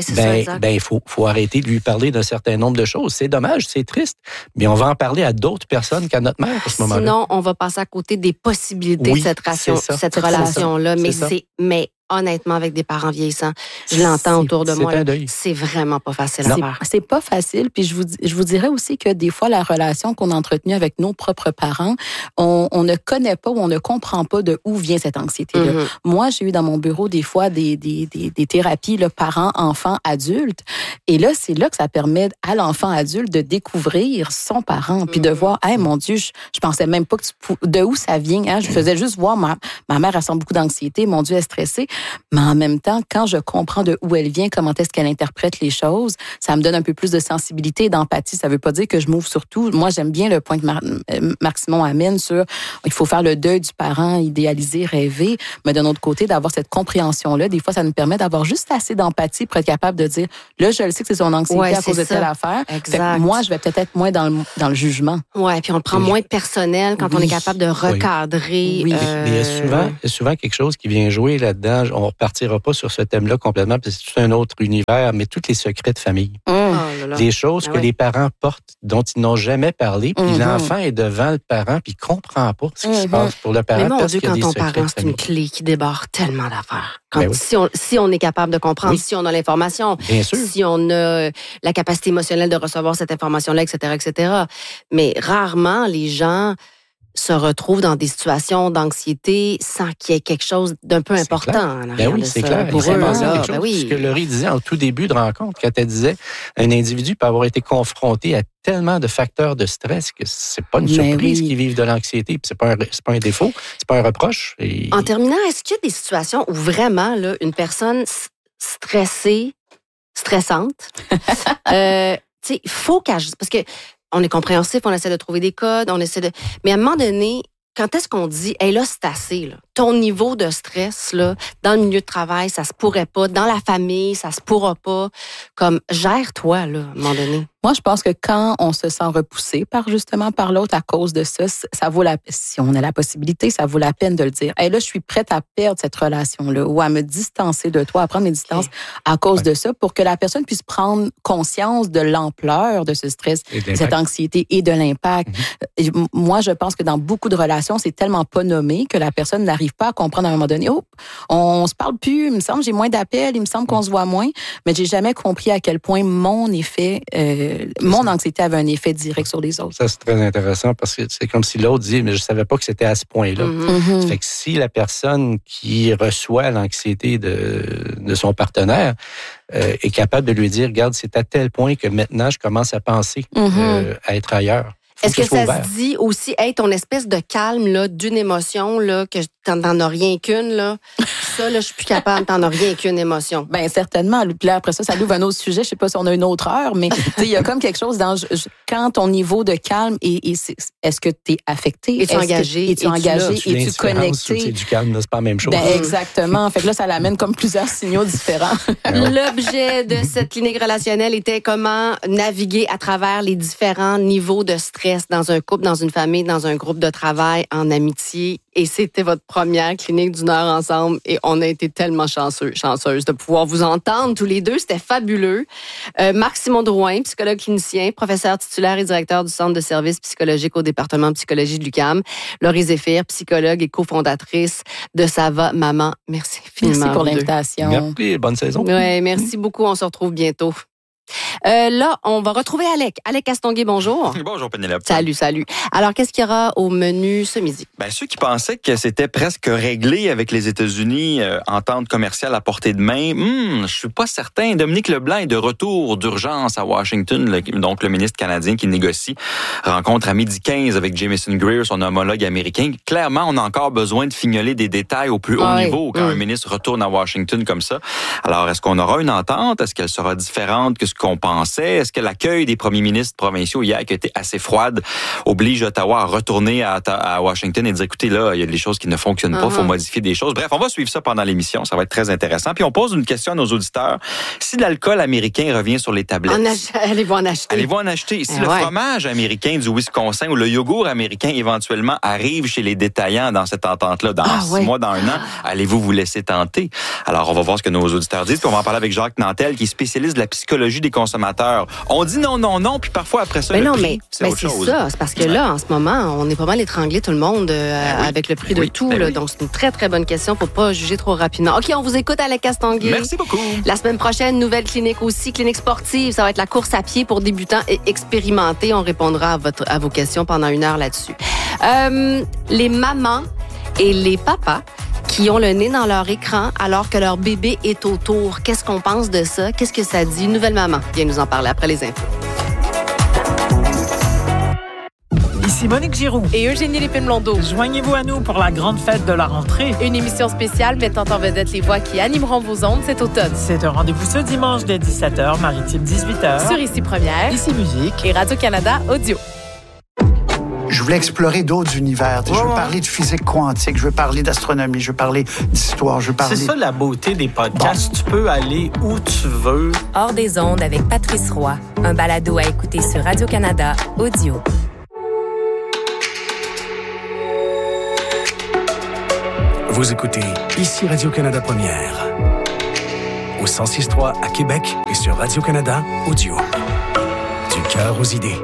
Il faut arrêter de lui parler d'un certain nombre de choses. C'est dommage, c'est triste, mais on va en parler à d'autres personnes qu'à notre mère à ce moment-là. Sinon, on va passer à côté des possibilités de cette relation-là. Mais honnêtement, avec des parents vieillissants, je l'entends autour de moi. C'est vraiment pas facile à faire. C'est pas facile. Puis je vous dirais aussi que des fois, la relation qu'on a entretenue avec nos propres parents, on ne connaît pas ou on ne comprend pas de où vient cette anxiété-là. Moi, j'ai eu dans mon bureau des fois des thérapies parents, enfants, adultes. Et là, c'est là que ça permet à l'enfant adulte de découvrir son parent puis de voir, hey, mon Dieu, je pensais même pas de où ça vient. Hein? Je faisais juste voir ma mère, elle sent beaucoup d'anxiété. Mon Dieu, elle est stressée. Mais en même temps, quand je comprends de où elle vient, comment est-ce qu'elle interprète les choses, ça me donne un peu plus de sensibilité et d'empathie. Ça veut pas dire que je m'ouvre sur tout. Moi, j'aime bien le point que Marc-Simon amène sur il faut faire le deuil du parent idéalisé, rêvé, mais d'un autre côté, d'avoir cette compréhension-là, des fois, ça nous permet d'avoir juste assez d'empathie pour être capable de dire, là, je le sais que c'est son anxiété à cause de telle affaire. Exact. Moi, je vais peut-être être moins dans le jugement. Oui, puis on le prend moins personnel quand on est capable de recadrer. Oui. Mais il y a souvent quelque chose qui vient jouer là-dedans. On ne repartira pas sur ce thème-là complètement, parce que c'est tout un autre univers, mais tous les secrets de famille. Des choses que les parents portent, dont ils n'ont jamais parlé, puis l'enfant est devant le parent, puis il ne comprend pas ce qui se passe pour le parent. Mais mon Dieu, quand ton parent, c'est une clé qui débarque tellement d'affaires. Si on est capable de comprendre, si on a l'information, si on a la capacité émotionnelle de recevoir cette information-là, etc. Mais rarement, les gens se retrouvent dans des situations d'anxiété sans qu'il y ait quelque chose d'un peu important. C'est clair. Pour eux, ce que Laurie disait en tout début de rencontre, quand elle disait un individu peut avoir été confronté à tellement de facteurs de stress que c'est pas une surprise qu'ils vivent de l'anxiété, puis c'est pas un défaut, c'est pas un reproche. En terminant, est-ce qu'il y a des situations où vraiment une personne stressante, il faut qu'agisse, parce que on est compréhensif, on essaie de trouver des codes, mais à un moment donné, quand est-ce qu'on dit, hey, là, c'est assez, là. Ton niveau de stress, là, dans le milieu de travail, ça se pourrait pas. Dans la famille, ça se pourra pas. Comme, gère-toi, là, à un moment donné. Moi, je pense que quand on se sent repoussé par l'autre à cause de ça, ça vaut si on a la possibilité, ça vaut la peine de le dire. Hey, là, je suis prête à perdre cette relation-là ou à me distancer de toi, à prendre mes distances à cause de ça pour que la personne puisse prendre conscience de l'ampleur de ce stress, de cette anxiété et de l'impact. Moi, je pense que dans beaucoup de relations, c'est tellement pas nommé que la personne n'arrive pas à comprendre à un moment donné, on se parle plus, il me semble, j'ai moins d'appels, il me semble qu'on se voit moins, mais j'ai jamais compris à quel point mon anxiété avait un effet direct sur les autres. Ça, c'est très intéressant parce que c'est comme si l'autre dit, mais je savais pas que c'était à ce point-là. Ça fait que si la personne qui reçoit l'anxiété de son partenaire est capable de lui dire, regarde, c'est à tel point que maintenant, je commence à penser à être ailleurs. Est-ce que ça se dit aussi, hey, ton espèce de calme là, d'une émotion là, que t'en as rien qu'une, là. Ça, là, je suis plus capable, t'en as rien qu'une émotion. Ben certainement. Puis là, après ça ouvre un autre sujet. Je sais pas si on a une autre heure, mais il y a comme quelque chose dans quand ton niveau de calme est-ce que tu es affecté? Es-tu engagé? Es-tu engagé? Es-tu connecté? C'est du calme, c'est pas la même chose. Ben, exactement. Fait que là, ça l'amène comme plusieurs signaux différents. L'objet de cette clinique relationnelle était comment naviguer à travers les différents niveaux de stress dans un couple, dans une famille, dans un groupe de travail, en amitié. Et c'était votre première clinique d'une heure ensemble. Et on a été tellement chanceuses de pouvoir vous entendre tous les deux. C'était fabuleux. Marc-Simon Drouin, psychologue clinicien, professeur titulaire et directeur du Centre de services psychologiques au département de psychologie de l'UQAM. Laurie Zéphir, psychologue et cofondatrice de Ça va, maman. Merci infiniment. Merci pour l'invitation. Merci, bonne saison. Oui, merci beaucoup. On se retrouve bientôt. Là, on va retrouver Alec. Alec Castonguay, bonjour. Bonjour, Pénélope. Salut. Alors, qu'est-ce qu'il y aura au menu ce midi? Ceux qui pensaient que c'était presque réglé avec les États-Unis, entente commerciale à portée de main, je suis pas certain. Dominique Leblanc est de retour d'urgence à Washington, donc le ministre canadien qui négocie. Rencontre à 12h15 avec Jamieson Greer, son homologue américain. Clairement, on a encore besoin de fignoler des détails au plus haut niveau quand un ministre retourne à Washington comme ça. Alors, est-ce qu'on aura une entente? Est-ce qu'elle sera différente que ce qu'on pensait? Est-ce que l'accueil des premiers ministres provinciaux hier, qui a été assez froide, oblige Ottawa à retourner à Washington et dire, écoutez, là, il y a des choses qui ne fonctionnent pas, il faut modifier des choses. Bref, on va suivre ça pendant l'émission, ça va être très intéressant. Puis on pose une question à nos auditeurs. Si l'alcool américain revient sur les tablettes... Allez-vous en acheter? Allez-vous en acheter? Si le fromage américain du Wisconsin ou le yogourt américain éventuellement arrive chez les détaillants dans cette entente-là, dans 6 mois, dans 1 an, allez-vous vous laisser tenter? Alors, on va voir ce que nos auditeurs disent, puis on va en parler avec Jacques Nantel, qui est spécialiste de la psychologie des consommateurs. On dit non, puis parfois après ça, le prix, c'est autre chose. Ça, c'est parce que là, en ce moment, on est pas mal étranglé tout le monde avec le prix de tout. Donc, c'est une très, très bonne question. Faut pas juger trop rapidement. OK, on vous écoute, Alec Castonguay. Merci beaucoup. La semaine prochaine, nouvelle clinique aussi, clinique sportive. Ça va être la course à pied pour débutants et expérimentés. On répondra à vos questions pendant 1 heure là-dessus. Les mamans et les papas qui ont le nez dans leur écran alors que leur bébé est autour. Qu'est-ce qu'on pense de ça? Qu'est-ce que ça dit? Une nouvelle maman vient nous en parler après les infos. Ici Monique Giroux et Eugénie Lépine-Blondeau. Joignez-vous à nous pour la grande fête de la rentrée. Une émission spéciale mettant en vedette les voix qui animeront vos ondes cet automne. C'est un rendez-vous ce dimanche dès 17h, maritime 18h. Sur Ici Première, Ici Musique et Radio-Canada Audio. Je voulais explorer d'autres univers. Je veux parler de physique quantique, je veux parler d'astronomie, je veux parler d'histoire, je veux parler... C'est ça la beauté des podcasts. Tu peux aller où tu veux. Hors des ondes avec Patrice Roy. Un balado à écouter sur Radio-Canada Audio. Vous écoutez Ici Radio-Canada Première. Au 106.3 à Québec et sur Radio-Canada Audio. Du cœur aux idées.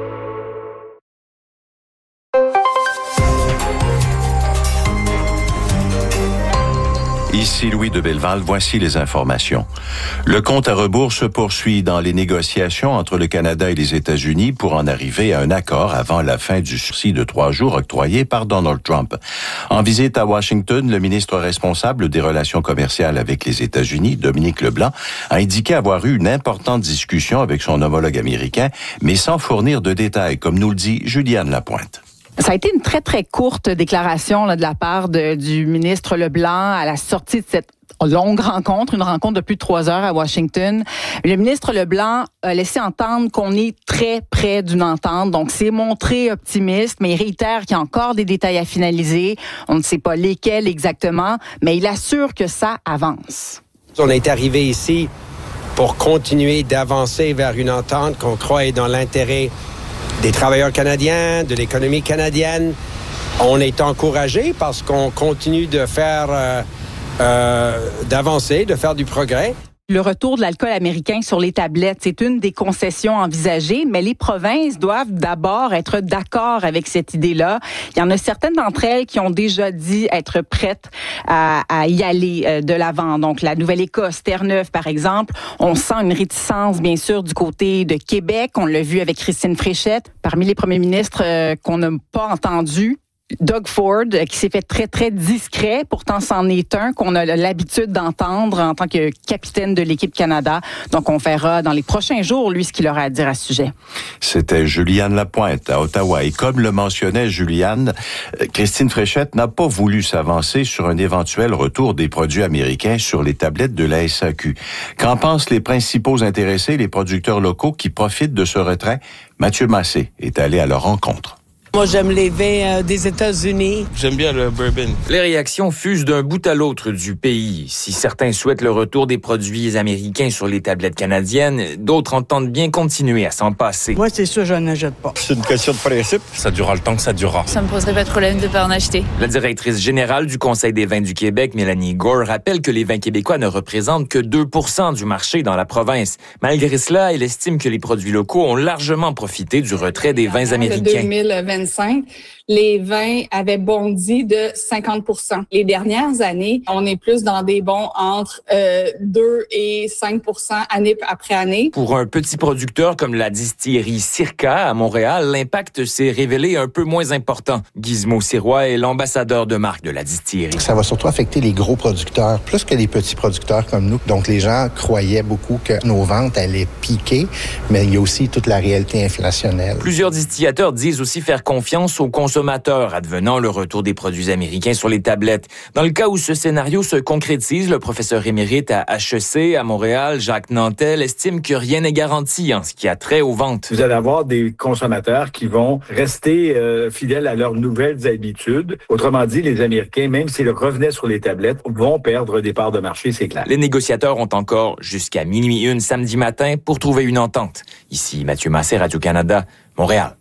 Ici Louis de Belleval, voici les informations. Le compte à rebours se poursuit dans les négociations entre le Canada et les États-Unis pour en arriver à un accord avant la fin du sursis de 3 jours octroyé par Donald Trump. En visite à Washington, le ministre responsable des relations commerciales avec les États-Unis, Dominique Leblanc, a indiqué avoir eu une importante discussion avec son homologue américain, mais sans fournir de détails, comme nous le dit Juliane Lapointe. Ça a été une très, très courte déclaration là, de la part du ministre Leblanc à la sortie de cette longue rencontre, une rencontre de plus de 3 heures à Washington. Le ministre Leblanc a laissé entendre qu'on est très près d'une entente, donc c'est montré optimiste, mais il réitère qu'il y a encore des détails à finaliser. On ne sait pas lesquels exactement, mais il assure que ça avance. On est arrivé ici pour continuer d'avancer vers une entente qu'on croit est dans l'intérêt des travailleurs canadiens, de l'économie canadienne. On est encouragé parce qu'on continue de faire, d'avancer, de faire du progrès. Le retour de l'alcool américain sur les tablettes, c'est une des concessions envisagées, mais les provinces doivent d'abord être d'accord avec cette idée-là. Il y en a certaines d'entre elles qui ont déjà dit être prêtes à y aller de l'avant. Donc, la Nouvelle-Écosse, Terre-Neuve, par exemple, on sent une réticence, bien sûr, du côté de Québec. On l'a vu avec Christine Fréchette. Parmi les premiers ministres qu'on n'a pas entendus, Doug Ford, qui s'est fait très, très discret. Pourtant, c'en est un qu'on a l'habitude d'entendre en tant que capitaine de l'équipe Canada. Donc, on verra dans les prochains jours, lui, ce qu'il aura à dire à ce sujet. C'était Juliane Lapointe à Ottawa. Et comme le mentionnait Juliane, Christine Fréchette n'a pas voulu s'avancer sur un éventuel retour des produits américains sur les tablettes de la SAQ. Qu'en pensent les principaux intéressés, les producteurs locaux qui profitent de ce retrait? Mathieu Massé est allé à leur rencontre. Moi, j'aime les vins des États-Unis. J'aime bien le bourbon. Les réactions fusent d'un bout à l'autre du pays. Si certains souhaitent le retour des produits américains sur les tablettes canadiennes, d'autres entendent bien continuer à s'en passer. Moi, c'est sûr, je n'achète pas. C'est une question de principe. Ça durera le temps que ça durera. Ça me poserait pas de problème de pas en acheter. La directrice générale du Conseil des vins du Québec, Mélanie Gore, rappelle que les vins québécois ne représentent que 2% du marché dans la province. Malgré cela, elle estime que les produits locaux ont largement profité du retrait des vins américains. 2025, les vins avaient bondi de 50%. Les dernières années, on est plus dans des bons entre 2 et 5% année après année. Pour un petit producteur comme la distillerie Circa à Montréal, l'impact s'est révélé un peu moins important. Gizmo Sirois est l'ambassadeur de marque de la distillerie. Ça va surtout affecter les gros producteurs, plus que les petits producteurs comme nous. Donc, les gens croyaient beaucoup que nos ventes allaient piquer, mais il y a aussi toute la réalité inflationnelle. Plusieurs distillateurs disent aussi faire confiance aux consommateurs, advenant le retour des produits américains sur les tablettes. Dans le cas où ce scénario se concrétise, le professeur émérite à HEC à Montréal, Jacques Nantel, estime que rien n'est garanti en ce qui a trait aux ventes. Vous allez avoir des consommateurs qui vont rester fidèles à leurs nouvelles habitudes. Autrement dit, les Américains, même s'ils revenaient sur les tablettes, vont perdre des parts de marché, c'est clair. Les négociateurs ont encore jusqu'à 12:01 samedi matin pour trouver une entente. Ici, Mathieu Massé, Radio-Canada, Montréal.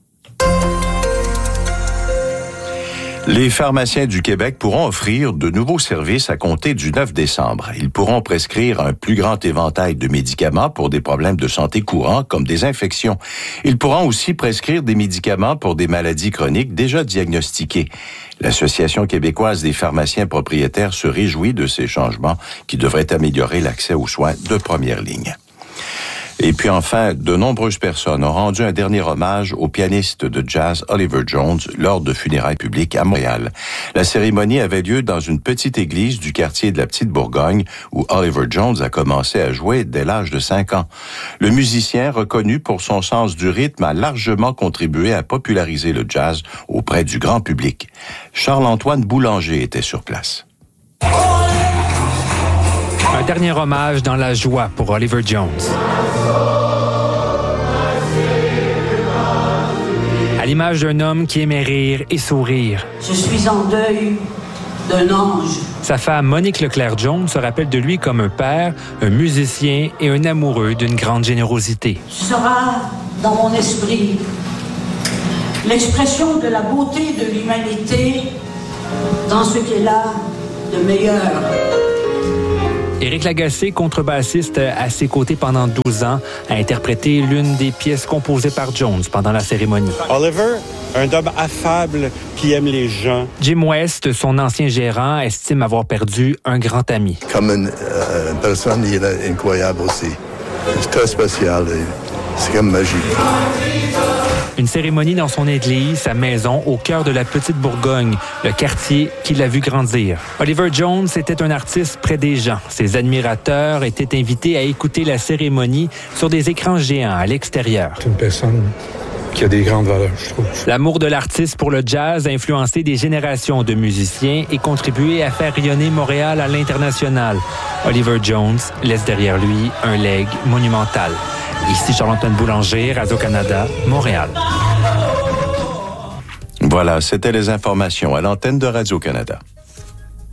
Les pharmaciens du Québec pourront offrir de nouveaux services à compter du 9 décembre. Ils pourront prescrire un plus grand éventail de médicaments pour des problèmes de santé courants comme des infections. Ils pourront aussi prescrire des médicaments pour des maladies chroniques déjà diagnostiquées. L'Association québécoise des pharmaciens propriétaires se réjouit de ces changements qui devraient améliorer l'accès aux soins de première ligne. Et puis enfin, de nombreuses personnes ont rendu un dernier hommage au pianiste de jazz Oliver Jones lors de funérailles publiques à Montréal. La cérémonie avait lieu dans une petite église du quartier de la Petite Bourgogne où Oliver Jones a commencé à jouer dès l'âge de 5 ans. Le musicien, reconnu pour son sens du rythme, a largement contribué à populariser le jazz auprès du grand public. Charles-Antoine Boulanger était sur place. Un dernier hommage dans la joie pour Oliver Jones. À l'image d'un homme qui aimait rire et sourire. Je suis en deuil d'un ange. Sa femme, Monique Leclerc-Jones, se rappelle de lui comme un père, un musicien et un amoureux d'une grande générosité. Tu seras dans mon esprit l'expression de la beauté de l'humanité dans ce qu'elle a de meilleur. Éric Lagacé, contrebassiste à ses côtés pendant 12 ans, a interprété l'une des pièces composées par Jones pendant la cérémonie. Oliver, un homme affable qui aime les gens. Jim West, son ancien gérant, estime avoir perdu un grand ami. Comme une personne, il est incroyable aussi. C'est très spécial et c'est comme magique. Une cérémonie dans son église, sa maison, au cœur de la Petite Bourgogne, le quartier qui l'a vu grandir. Oliver Jones était un artiste près des gens. Ses admirateurs étaient invités à écouter la cérémonie sur des écrans géants à l'extérieur. C'est une personne qui a des grandes valeurs, je trouve. L'amour de l'artiste pour le jazz a influencé des générations de musiciens et contribué à faire rayonner Montréal à l'international. Oliver Jones laisse derrière lui un legs monumental. Ici Charles-Antoine Boulanger, Radio-Canada, Montréal. Voilà, c'était les informations à l'antenne de Radio-Canada.